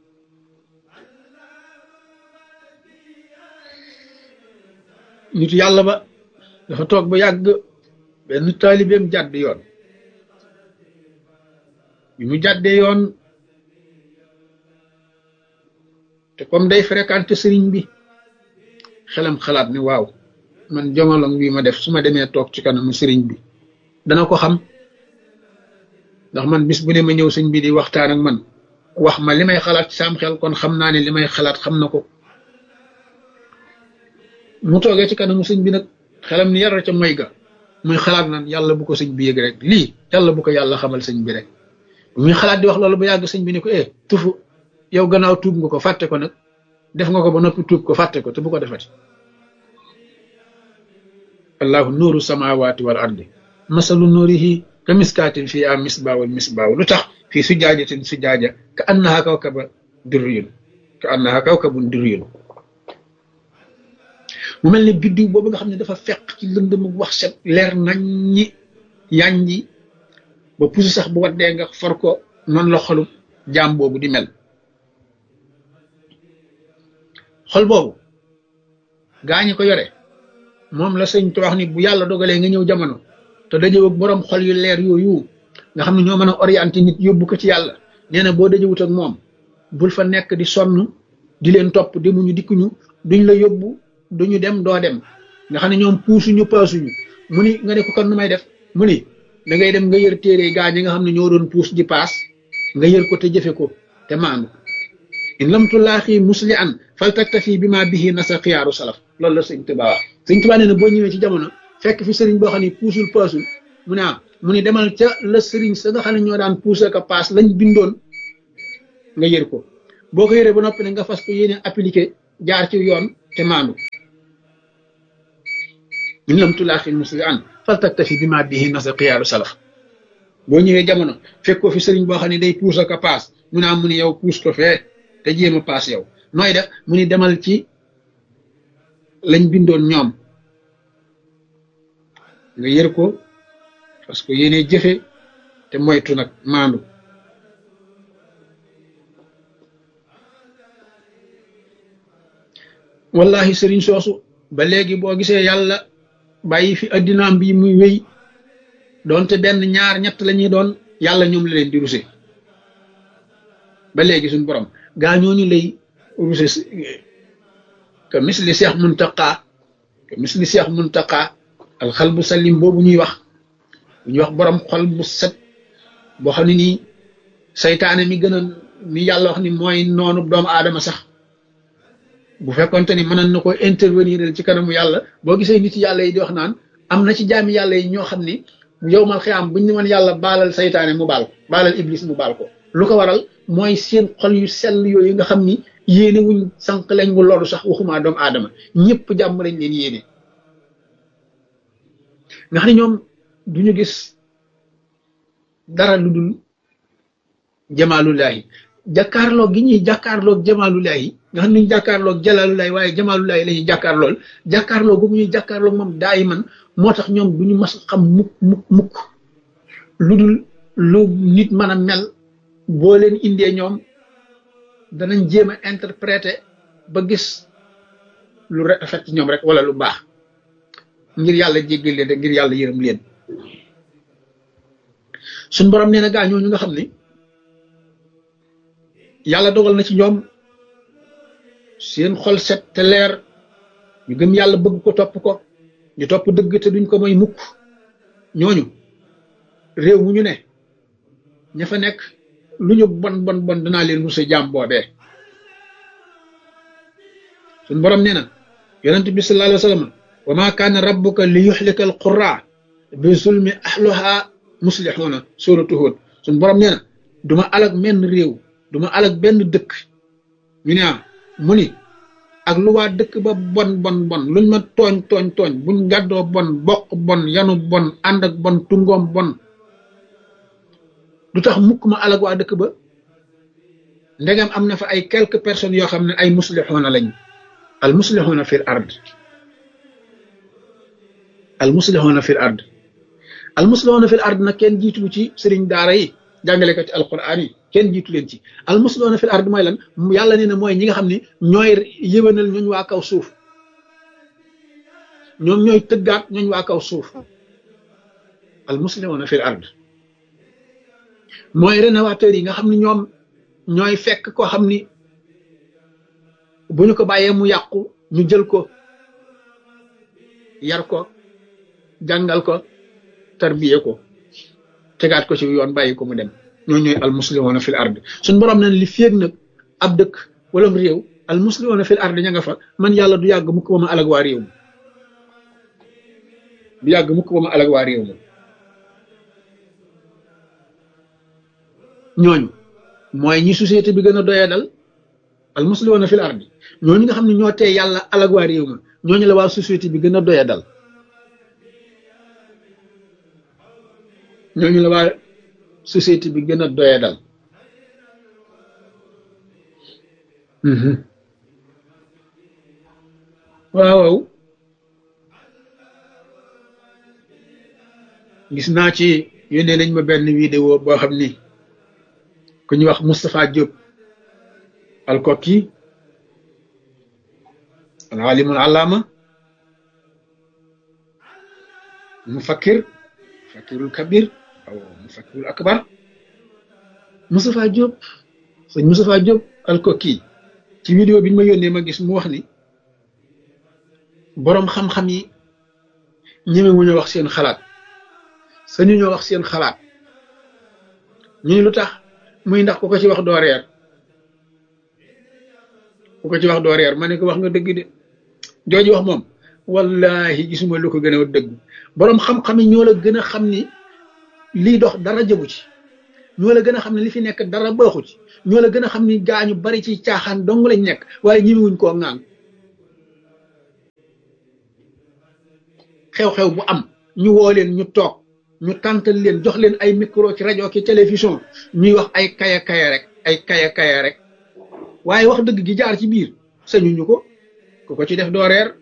nitu yàlla ba dafa toog ba yàgg benn taalibeem jàdd yoon bi mu jàddee yoon te comme day fréquenté sëriñ bi xelam xalaat ni waaw man jomolong bi ma def su ma demee toog ci kanamu sëriñ bi dana ko xam ndax man bis bu ne ma ñëw sëñ bi di waxtaan ak man wax ma li may xalaat ci sam xel kon xam naa ne li may xalaat xam na ko mu toogee ci kanamu sëñ bi nag xelam ni yar ca moy ga muy xalaat naan yàlla bu ko sëñ bi yëg rek lii yàlla bu ko yàlla xamal sëñ bi rek muy xalaat di wax loolu ba yàgg sëñ bi ni ko eh tufu yow gannaaw tuub nga ko fàtte ko nag def nga ko ba noppi tuub ko fàtte ko te bu ko defati allahu nuuru samawati wal ardi masalu nuurihi ka miskaatin fii am misbaawul misbaaw lu tax fii sujaajatin sujaaja ka annaha kawkaba durriyun ka annaha kawkabun durriyun mu mel ne biddiw boobu nga xam ne dafa fekk ci lëndëm wax set leer naññi yànji ba pusi sax bu waddee nga for ko noonu la xolu jaam boobu di mel xol boobu gaañi ko yore moom la sëñ te wax ni bu yàlla dogalee nga ñëw jamono te dajëw ak borom xol yu leer yooyu nga xam ne ñoo mën a orienté nit yóbbu ko ci yàlla nee na boo dajëwut ak moom bul fa nekk di sonn di leen topp demuñu dikkuñu duñ la yóbbu duñu dem doo dem nga xam ne ñoom puusuñu paasuñu mu ni nga ne ko kon nu may def mu ni da ngay dem nga yër téere gaa ñi nga xam ne ñoo doon puus di paas nga yër ko te jëfe ko te maandu in lam tulaaxi musli an fal taktafi bi ma bihi nasa xiyaaru salaf loolu la sëñ Tuubaa wax sëñ Tuubaa nee na boo ñëwee ci jamono fekk fi sëriñ boo xam ne puusul paasul mu ne ah mu ni demal ca la sëriñ sa nga xam ne ñoo daan puus ak a paas lañ bindoon nga yër ko boo ko yëree ba noppi ne nga fas ko yéene appliqué jaar ci yoon te maandu in lam tulaaxil musli an fal taktafi bi ma bihi nasa xiyaaru salaf boo ñëwee jamono fekkoo fi sëriñ boo xam ne day puus ak a paas mu ne am mu ni yow puus ko fee te jéem a paas yow nooy def mu ni demal ci lañ bindoon ñoom nga yër ko parce que yéene jëfe te moytu nag maandu wallahi sëriñ soosu ba léegi boo gisee yàlla bàyyi fi addinaam bi muy wéy doonte benn ñaar ñett la ñuy doon yàlla ñoom la leen di ruse ba léegi suñ borom gaa ñooñu lay ruse que misli seex muntaqa que misli seex muntaqa alxalbu salim boobu ñuy wax bu ñuy wax borom xol bu set boo xam ne nii saytaane mi gën a mi yàlla wax ni mooy noonu doomu aadama sax bu fekkonte ni mënoon na ko intervenir ci kanamu yàlla boo gisee nit yàlla yi di wax naan am na ci jaami yàlla yi ñoo xam ni yow mal xiyaam buñ ne woon yàlla baalal saytaane mu baal ko baalal iblis mu baal ko lu ko waral mooy seen xol yu sell yooyu nga xam ni yéene wuñ sànq lañ mu loolu sax waxuma doomu aadama ñëpp jàmm lañ leen yéene nga xam ne ñoom duñu gis dara lu dul jamaalullahi jàkkaarloog gi ñuy jàkkaarloog jamaalullahi nga xam ne ñu jàkkaarloog jalaalullahi waaye jamaalullahi la ñuy jàkkaarlool jàkkaarloog bu ñuy jàkkaarloog moom daay man moo tax ñoom duñu mas xam mukk mukk mukk lu dul lu nit mën a mel boo leen indee ñoom danañ jéem a interpréter ba gis lu rafet ci ñoom rek wala lu baax ngir yàlla jéggal leen rek ngir yàlla yërëm leen suñ borom nee na gaa ñooñu nga xam ni yàlla dogal na ci ñoom seen xol set te leer ñu gëm yàlla bëgg ko topp ko ñu topp dëgg te duñ ko mooy mukk ñooñu réew mu ñu ne ña fa nekk lu ñu bon bon bon danaa leen musa jaam boobee suñ borom nee na yonent bi sallallahu alayhi wa sallam wa ma kaana rabbuka li yuhlika al qura bi zulmi ahluha muslihuna suratu Hud suñ borom nee na duma alag menn réew duma alag benn dëkk ñu ne mu ni ak lu waa dëkk ba bon bon bon luñ ma tooñ tooñ tooñ buñ gàddoo bon bokk bon yanu bon ànd ak bon tungoom bon du tax mukk ma alag waa dëkk ba ndegam am na fa ay quelques personnes yoo xam ne ay muslixuuna lañ al muslixuuna fil ard al muslixuuna fil ard al muslixuuna fil ard nag kenn jiitu ci sëriñ daara yi jàngalekat ci alquran yi kenn jiitu leen ci al muslixuuna fil ard mooy lan yàlla nee na mooy ñi nga xam ne ñooy yëwénal ñooñ waa kaw suuf ñoom ñooy tëggaat ñooñ waa kaw suuf al muslixuuna fil ard mooy rénovateur yi nga xam ne ñoom ñooy fekk koo xam ni bu ñu ko bàyyee mu yàqu ñu jël ko yar ko jàngal ko tarbiye ko tegaat ko ci yoon bàyyi ko mu dem ñooñu ñooy al muslimuna fil ard suñ borom nañ li féeg nag ab dëkk wala réew al muslimuna fil ard ña nga fa man yàlla du yàgg mukk ba ma alag waa réew ma du yàgg mukk ba ma alag waa réew ma ñooñu mooy ñi société bi gën a doyee dal al muslimuna fil ardi ñooñu nga xam ne ñoo tee yàlla alag waa réew ma ñooñu la waa société bi gën a doyee dal ñooñu la waa société bi gën a doyee dal waaw waaw gis naa ci yónnee nañ ma benn vidéo boo xam ni ku ñu wax Moustapha Diop al-Kokki al-alimul allama mufakkir mufakkirul kabir aw mufakkirul akbar Moustapha Diop sëñ Moustapha Diop al-Kokki ci vidéo bi ñu ma yónnee ma gis mu wax ni boroom xam-xam yi ñeme wu ñu wax seen xalaat sañu ñoo wax seen xalaat ñu ni lu tax muy ndax ku ko ci wax doo reer ku ko ci wax doo reer ma ne ko wax nga dëgg de jooju wax moom wallahi gisuma lu ko gën a dëgg boroom xam-xam yi ñoo la gën a xam ni lii dox dara jëgu ci ñoo la gën a xam ne li fi nekk dara baaxu ci ñoo la gën a xam ni gaañu bari ci caaxaan dong lañ nekk waaye ñimiwuñ koo ŋaan xew-xew bu am ñu woo leen ñu toog ñu tàntal leen jox leen ay micro ci rajo ki télévision ñuy wax ay kaya kaya rek ay kaya kaya rek waaye wax dëgg gi jaar ci biir sañuñu ko ku ko ci def doo reer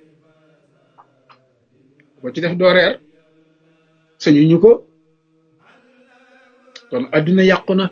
ku ko ci def doo reer sañuñu ko kon adduna yàqu na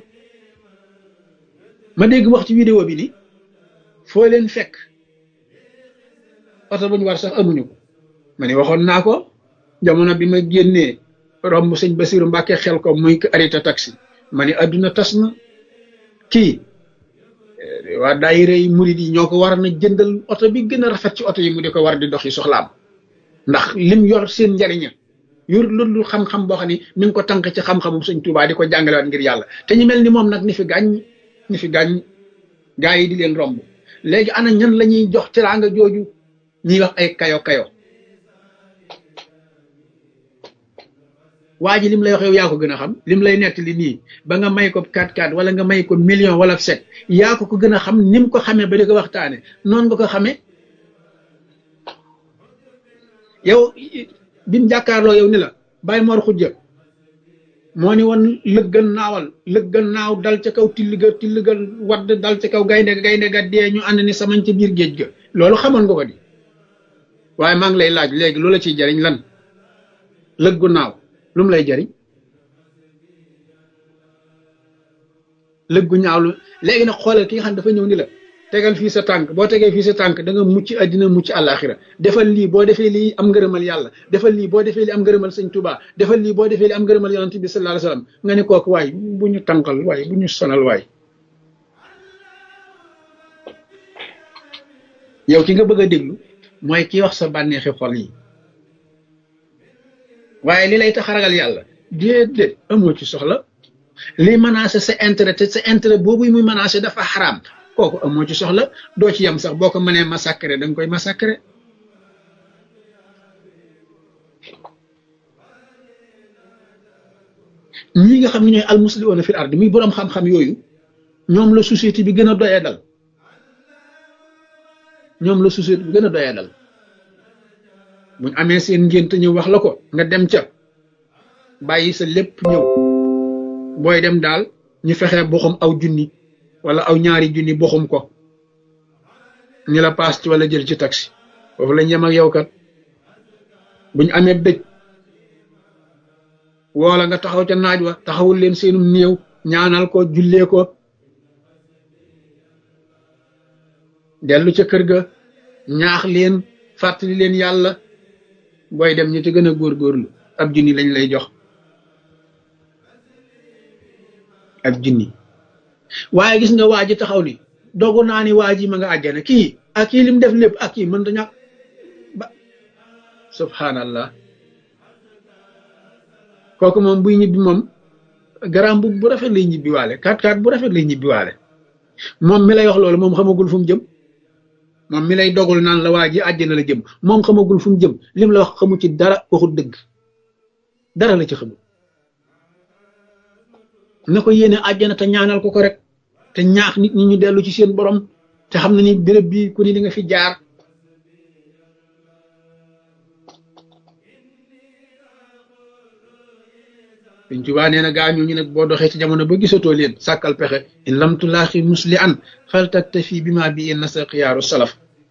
ma dégg wax ci vidéo bi ni foo leen fekk oto bu ñu war sax amuñu ko ma ne waxoon naa ko jamono bi ma génnee romb sëñ Basiru Mbàkke xel ko muy arrêté taxi ma ne adduna tas na kii waa daayira yi murid yi ñoo ko war na jëndal oto bi gën a rafet ci oto yi mu di ko war di doxi soxlaam ndax lim yor seen njariña yor loolu xam-xam boo xam ne mi ngi ko tànk ci xam-xamum sëñ Tuubaa di ko jàngalewaat ngir yàlla te ñu mel ni moom nag ni fi gàññ ni fi gàññ gaa yi di leen romb léegi ana ñan la ñuy jox teraanga jooju ñuy wax ay kayo kayo waa ji lim lay wax yow yaa ko gën a xam lim lay nettali nii ba nga may ko quatre quatre wala nga may ko million wala set yaa ko ko gën a xam ni mu ko xamee ba di ko waxtaane noonu nga ko xamee yow bi mu jàkkaarloo yow ni la Baye Mor Xujja moo ni woon lëggan naawal lëggan naaw dal ca kaw tilliga tilliga wadd dal ca kaw gaynde gaynde ga dee ñu ànd ni samañ ca biir géej ga loolu xamoon nga ko di waaye maa ngi lay laaj léegi loola ciy jariñ lan lëggu naaw lu mu lay jariñ lëggu ñaaw lu léegi nag xoolal ki nga xam dafa ñëw ni la tegal fii sa tànk boo tegee fii sa tànk da nga mucc àddina mucc àllaaxira defal lii boo defee lii am ngërëmal yàlla defal lii boo defee lii am ngërëmal sëñ Tuubaa defal lii boo defee lii am ngërëmal yonent bi sallallahu alayhi wasallam nga ne kooku waay bu ñu tànkal waay bu ñu sonal waay yow ki nga bëgg a déglu mooy ki wax sa bànneexi xol yi waaye li lay tax a ragal yàlla déedéet amoo ci soxla li menacé sa intérêt te sa intérêt boobu muy menacé dafa xaraam kooku amoo ci soxla doo ci yem sax boo ko mënee massacré da nga koy massacré ñi nga xam ne ñooy almuslimuuna fil ard muy boroom xam-xam yooyu ñoom la société bi gën a doyee dal ñoom la société bi gën a doyee dal buñ amee seen ngént ñëw wax la ko nga dem ca bàyyi sa lépp ñëw booy dem daal ñu fexe boxum aw junni wala aw ñaari junni boxum ko ñu la paas ci wala jël ci taxi foofu lañ yem ak yow kat buñ amee dëj woola nga taxaw ca naaj wa taxawul leen seenum néew ñaanal ko jullee ko dellu ca kër ga ñaax leen fàttali leen yàlla booy dem ñu ci gën a góorgóorlu ab junni lañ lay jox ab junni waaye gis nga waa ji taxaw ni dogu naa ni waa ji ma nga àjjana kii ak kii lim def lépp ak kii mën ta ñàkk ba subhanallah kooku moom buy ñibbi moom garam bu bu rafet lay ñibbi waale kat kat bu rafet lay ñibbi waale moom mi lay wax loolu moom xamagul fu mu jëm moom mi lay dogul naan la waa ji àjjana la jëm moom xamagul fu mu jëm lim la wax xamu ci dara waxul dëgg dara la ci xamul na ko yéene àjjana te ñaanal ko ko rek te ñaax nit ñi ñu dellu ci seen borom te xam na ni béréb bi ku ni li nga fi jaar Sëñ Tuubaa nee na gaañoo ñu nag boo doxee ci jamono ba gisatoo leen sàkkal pexe in lam tulaaxi musli an faltaktafi bi ma bi in nasa xiyaaru salaf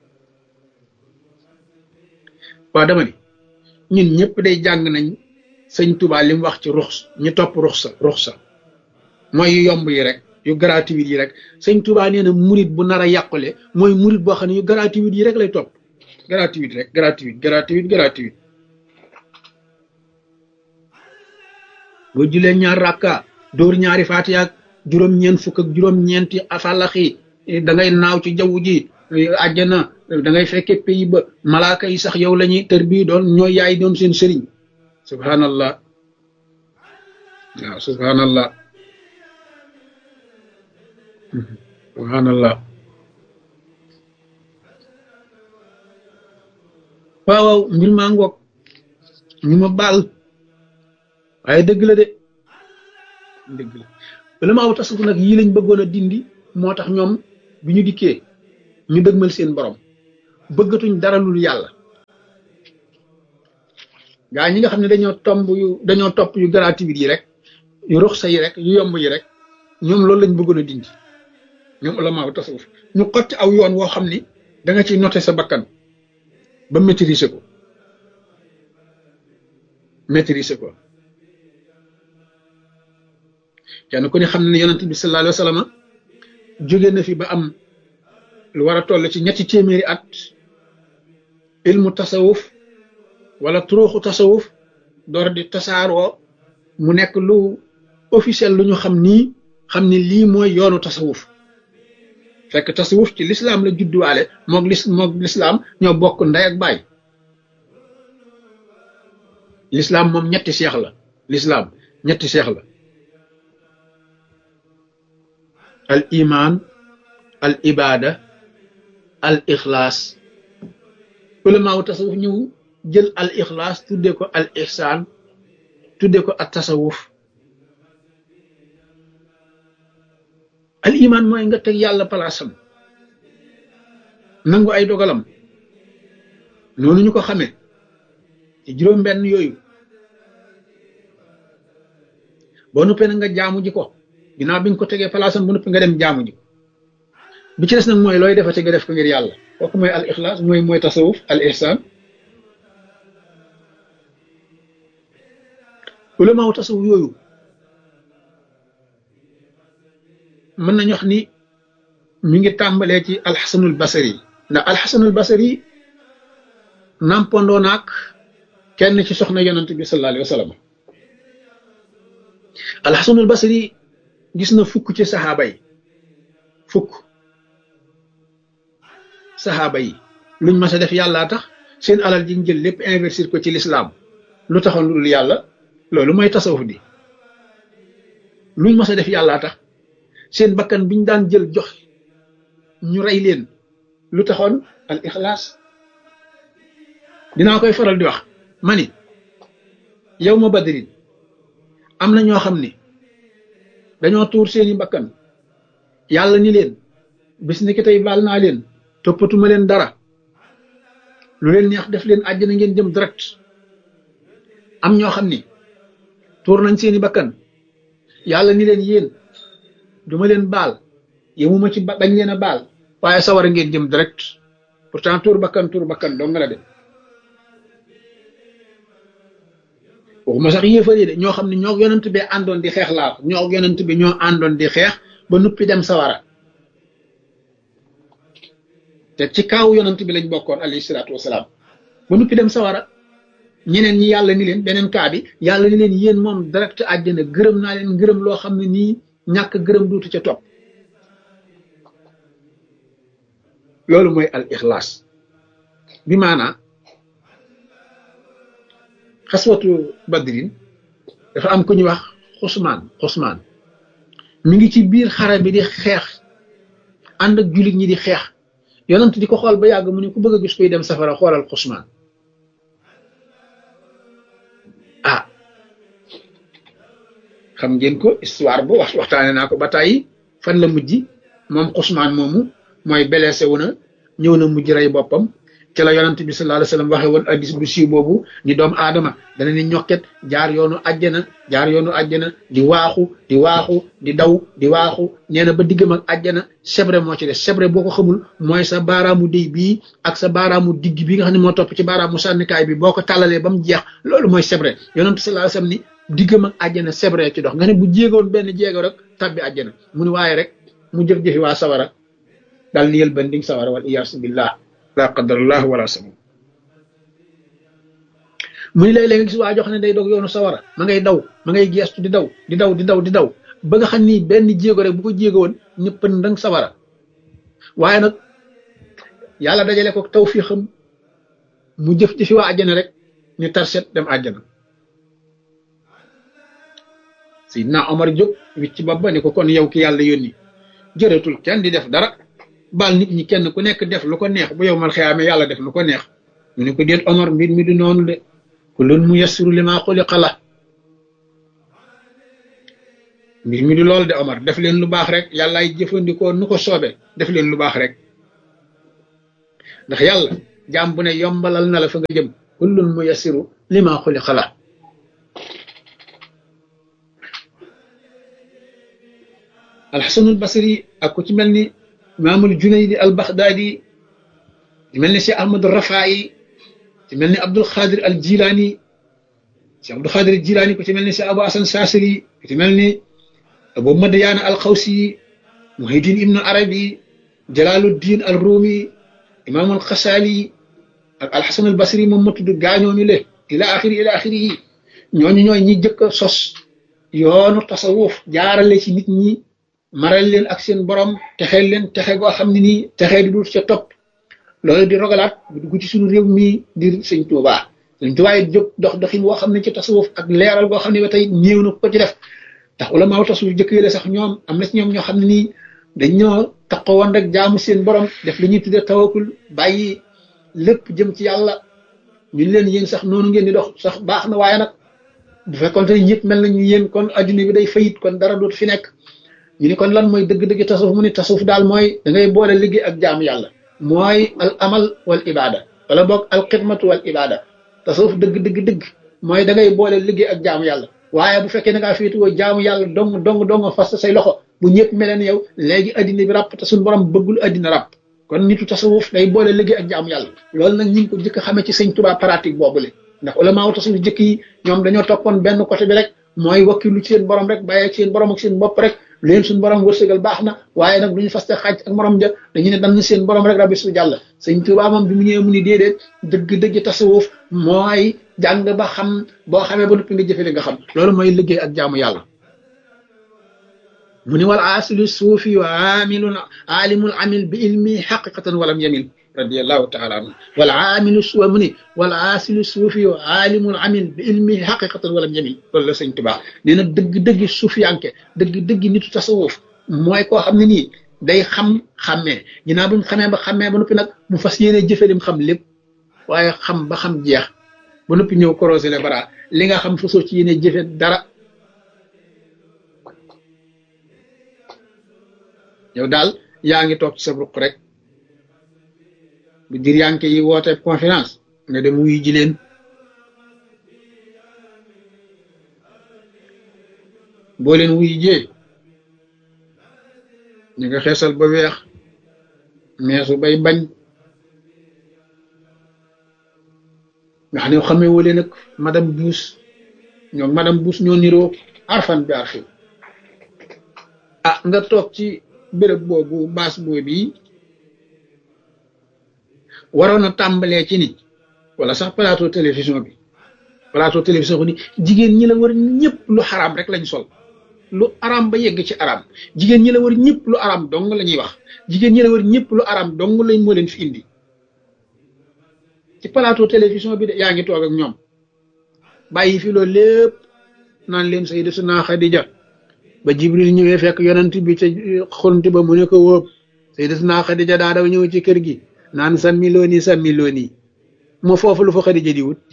waa dama ni ñun ñëpp day jàng nañ Sëñ Tuubaa li mu wax ci rux ñu topp ruxsa ruxsa mooy yu yomb yi rek yu gratuit yi rek Sëñ Tuubaa nee na murit bu nar a yàqule mooy murit boo xam ne yu gratuit yi rek lay topp gratuit rek gratuit gratuit gratuit boo julee ñaar rakka dóor ñaari faatiha ak juróom-ñeent fukk ak juróom-ñeenti afalaxi da ngay naaw ci jaww ji àjjana da ngay fekke pays ba malaaka yi sax yow la ñuy tër bii doon ñooy yaay doon seen sëriñ subhanallah waaw subhanallah subhanallah waaw waaw mbir maa ngoog ñu ma baal waaye dëgg la de dëgg la bala ma aw tasawuf nag yii lañ bëggoon a dindi moo tax ñoom bi ñu dikkee ñu dëgmal seen borom bëggatuñ dara lul yàlla gaa ñi nga xam ne dañoo tomb yu dañoo topp yu gratuit yi rek yu ruxsa yi rek yu yomb yi rek ñoom loolu lañ bëggoon a dindi ñoom ulama tasawuf ñu xotti aw yoon woo xam ni da nga ciy noter sa bakkan ba maîtriser ko maîtriser ko kenn ku ne xam ne yonent bi sallallahu alayhi wa sallam jóge na fi ba am lu war a toll ci ñetti téeméeri at ilmu tasawuf wala turuuxu tasawuf door di tasaaroo mu nekk lu officiel lu ñu xam nii xam ni lii mooy yoonu tasawuf fekk tasawuf ci lislaam la judduwaale moog lis moog lislaam ñoo bokk ndey ak baay lislaam moom ñetti seex la lislaam ñetti seex la al iman al ibada al ixlaas ulamaawu tasawuf ñëw jël al ixlaas tuddee ko al ihsaan tuddee ko at tasawuf al iman mooy nga teg yàlla palaasam nangu ay dogalam noonu ñu ko xamee ci juróom benn yooyu boo nuppee nag nga jaamu ji ko ginnaaw biñ ko tegee palaasam bu nuppi nga dem jaamu ji ko bi ci des nag mooy looy defate nga def ko ngir yàlla kooku mooy al ixlaas mooy mooy tasawuf al ihsaan ulamaaw tasawuf yooyu mën nañu wax ni mi ngi tàmbalee ci alxasanul basari ndax alxasanul basari nampandoo naak kenn ci soxna yonent bi sallallahu alayhi wa sallam alxasanul basari gis na fukk ci saxaaba yi fukk saxaaba yi luñ mas a def yàllaa tax seen alal ji jël lépp investir ko ci lislaam lu taxoon lu dul yàlla loolu mooy tasawuf di luñ mas a def yàllaa tax seen bakkan biñ daan jël jox ñu rey leen lu taxoon al ixlaas dinaa koy faral di wax ma ni yow ma badrin am na ñoo xam ni dañoo tuur seeni bakkan yàlla ni leen bis ni ki tey baal naa leen toppatuma leen dara lu leen neex def leen àjjana ngeen jëm direct am ñoo xam ni tuur nañ seeni bakkan yàlla ni leen yéen duma leen baal yemuma ci bañ leen a baal waaye sawara ngeen jëm direct pourtant tuur bakkan tuur bakkan dong nga la dem waxuma sax yéefar yi de ñoo xam ne ñoo yonent bi àndoon di xeex laa ko ñoo yonent bi ñoo àndoon di xeex ba nuppi dem sawara te ci kaaw yonent bi lañ bokkoon alayhi salaatu wasalaam ba nuppi dem sawara ñeneen ñi yàlla ni leen beneen kaa bi yàlla ni leen yéen moom direct àjjana gërëm naa leen gërëm loo xam ne nii ñàkk gërëm duutu ca topp loolu mooy al ixlaas bi maanaa xaswatu badrin dafa am ku ñuy wax xusmaan xusmaan mi ngi ci biir xare bi di xeex ànd ak jullit ñi di xeex yonent di ko xool ba yàgg mu ne ku bëgg a gis koy dem safara xoolal xusmaan ah xam ngeen ko histoire bu wax waxtaane naa ko ba tàyyi fan la mujj moom xusmaan moomu mooy blessé wu na ñëw na mujj rey boppam ci la yonent bi sallallahu alayhi wasallam waxe woon hadis bu siiw boobu ni doomu aadama dana ni ñokket jaar yoonu àjjana jaar yoonu àjjana di waaxu di waaxu di daw di waaxu nee na ba diggam ak àjjana sebre moo ci des sebre boo ko xamul mooy sa baaraamu déy bii ak sa baaraamu digg bi nga xam ne moo topp ci baaraamu sànnikaay bi boo ko tàllalee ba mu jeex loolu mooy sebre yonent sallallahu alayhi wasallam ni diggam ak àjjana sebre ci dox nga ne bu jéegoon benn jéego rek tabbi àjjana mu ni waaye rek mu jëf-jëfi waa sawara daal ni yël ban ding sawara wal iyaasu billah la qadarallah wala sabu mu ni léeg-léeg nga gis waa jox ne day dog yoonu sawara ma ngay daw ma ngay geestu di daw di daw di daw di daw ba nga xam ni benn jéego rek bu ko jéego woon ñëpp ndang sawara waaye nag yàlla dajale ko tawfiixam mu jëf jëfi waa àjjana rek ñu tarset dem àjjana Sidna Omar jóg wicc bopp ba ni ko kon yow ki yàlla yónni jëratul kenn di def dara baal nit ñi kenn ku nekk def lu ko neex bu yow mal xiyaame yàlla def lu ko neex mu ne ko déet Omar mbir mi du noonu de kullun muyassiru limaa xuliqa lahu mbir mi du loolu de Omar def leen lu baax rek yàllaay jëfandikoo nu ko soobe def leen lu baax rek ndax yàlla jaam bu ne yombalal na la fa nga jëm kullun muyassiru lima xuliqa la alxasanul basri ak ku ci mel ni imaamul junaydi al baxdaadi ci mel ni si ahmadu rafaayi ci mel ni abdul xaadir al jilaani si abdul xaadir al jilaani ku ci mel ni si abu asan saasili ku ci mel ni abu madyaana al xawsi muhiddin ibnu arabi jalaaluddin al ruumi imaamul xasaali ak alxasan al basri moom ma tudd gaañooñu le ila axiri ila axiri yi ñooñu ñooy ñi jëkk a sos yoonu tasawuf jaarale ci nit ñi maral leen ak seen borom texeel leen texe goo xam ne nii texee di dul ca topp loolu di rogalaat bu dugg ci suñu réew mii di sëñ Tuubaa sëñ Tuubaa yi jóg dox doxin woo xam ne ci tasawuf ak leeral goo xam ne ba tey néew na ko ci def ndax ulama tasawuf jëkk yi la sax ñoom am na ci ñoom ñoo xam ne nii dañ ñoo taxaw woon rek jaamu seen borom def li ñuy tuddee tawakul bàyyi lépp jëm ci yàlla ñu leen yéen sax noonu ngeen di dox sax baax na waaye nag bu fekkoon te ñëpp mel nañu yéen kon adduna bi day fayit kon dara dootu fi nekk ñu ni kon lan mooy dëgg-dëgg tasawuf mu ni tasawuf daal mooy da ngay boole liggéey ak jaamu yàlla mooy al amal wal ibada wala boog al xidmatu wal ibada tasawuf dëgg dëgg dëgg mooy da ngay boole liggéey ak jaamu yàlla waaye bu fekkee da ngaa féetuwoo jaamu yàlla dong dong dong fas say loxo bu ñëpp meleen yow léegi addina bi ràpp te suñu borom bëggul addina ràpp kon nitu tasawuf day boole liggéey ak jaamu yàlla loolu nag ñu ngi ko jëkk xamee ci sëñ Tuubaa pratique boobule ndax ulama tasawuf jëkk yi ñoom dañoo toppoon benn côté bi rek mooy wakkilu ci seen borom rek bàyyee ci seen borom ak seen bopp rek leen suñu borom wërsëgal baax na waaye nag duñu faste xaaj ak morom ja dañu ne dañ seen borom rek rabbi su jàll sëñ Tuubaa moom bi mu ñëwee mu ni déedéet dëgg-dëgg tasawuf mooy jàng ba xam boo xamee ba noppi nga jëfe li nga xam loolu mooy liggéey ak jaamu yàlla mu ni wal asilu suufi wa amilun alimul amil bi ilmi xaqiqatan walam yamil radiallahu taala anhu wal aamilu suwa mu ni wal aasilu suufi wa alimul amil bi ilmi xaqiqatan walam yamil loolu la sëñ Tuubaa nee na dëgg-dëgg suufiyanke dëgg-dëgg nitu tasawuf mooy koo xam ne nii day xam xàmmee ginnaaw bu mu xamee ba xàmmee ba noppi nag mu fas yéene jëfe lim xam lépp waaye xam ba xam jeex ba noppi ñëw croiser les bras li nga xam fasoo ci yéene jëfe dara yow daal yaa ngi toog ci sa ruq rek bu dir yanke yi woote conférence nga dem wuyu ji leen boo leen wuyu jee ñu nga xeesal ba weex meesu bay bañ nga xam ne xamee woo leen ak madame Buus ñoom madame Buus ñoo niroo arfan bi arfi ah nga toog ci béréb boobu baas boobu yi waroon a tàmbalee ci ni wala sax plateau télévision bi plateau télévision bi ni jigéen ñi la war ñëpp lu xaraam rek lañ sol lu araam ba yegg ci araam jigéen ñi la war ñëpp lu araam dong la ñuy wax jigéen ñi la war ñëpp lu araam dong lañ moo leen fi indi ci plateau télévision bi de yaa ngi toog ak ñoom bàyyi fi loolu lépp naan leen Sayyidatuna Xadija ba Jibril ñëwee fekk yonent bi ca xonti ba mu ne ko wóob Sayyidatuna Xadija daa daw ñëw ci kër gi naan sàmmi looni sàmmi looni moo foofu lu fa Xadija di wut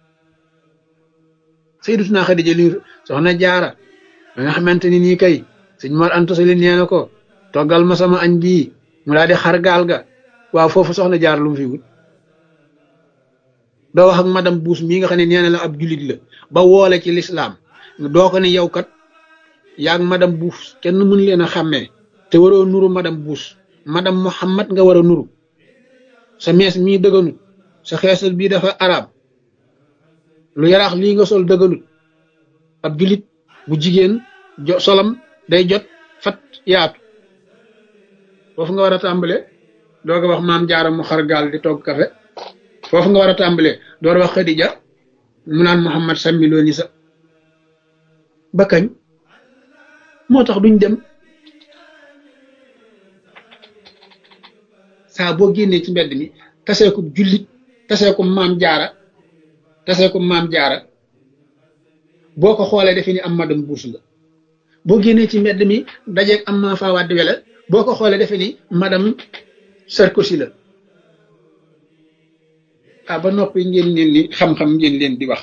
Sayyidatuna Xadija li soxna Jaara ba nga xamante ni nii kay sëñ Mor Anta Sali nee na ko toggal ma sama añ bii mu daal di xar gaal ga waaw foofu soxna Jaara lu mu fi wut doo wax ak madame Buus mii nga xam ne nee na la ab julit la ba woole ci lislaam doo ko ne yow kat yaag madame Buus kenn mën leen a xàmmee te waroo nuru madame Buus madame Muhammad nga war a nuru sa mees mii dëgganut sa xeesal bii dafa arab lu yaraax lii nga sol dëgganut ab julit bu jigéen jo solam day jot fat yaatu foofu nga war a tàmbale doo ko wax maam Jaara mu xar gaal di togg kafe foofu nga war a tàmbale door wax Xadija mu naan Muhammad sàmmi loo ni sa ba kañ moo tax duñ dem saa boo génnee ci mbedd mi tasee ko jullit tasee ko maam Jaara tasee ko maam Jaara boo ko xoolee defe ni am madame Buus la boo génnee ci mbedd mi dajeeg am ma faa wàddi wele boo ko xoolee defe ni madame Sarkozy la ah ba noppi ngeen leen di xam-xam ngeen leen di wax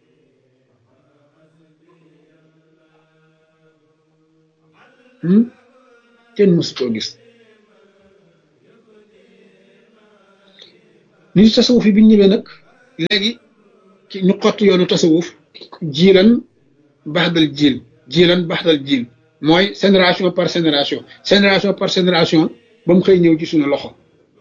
kenn mësu koo gis nit tasawuf yi bi ñu ñëwee nag léegi ci ñu xott yoonu tasawuf jiilan baxdal jiil jiilan baxdal jiil mooy génération par génération génération par génération ba mu xëy ñëw ci suñu loxo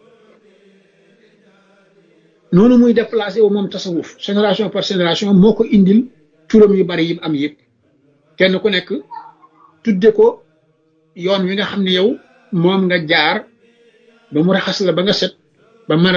noonu muy déplacé wu moom tasawuf génération par génération moo ko indil turam yu bari yi am yëpp kenn ku nekk tudde ko yoon wi nga xam ne yow moom nga jaar ba mu raxas la ba nga set ba mën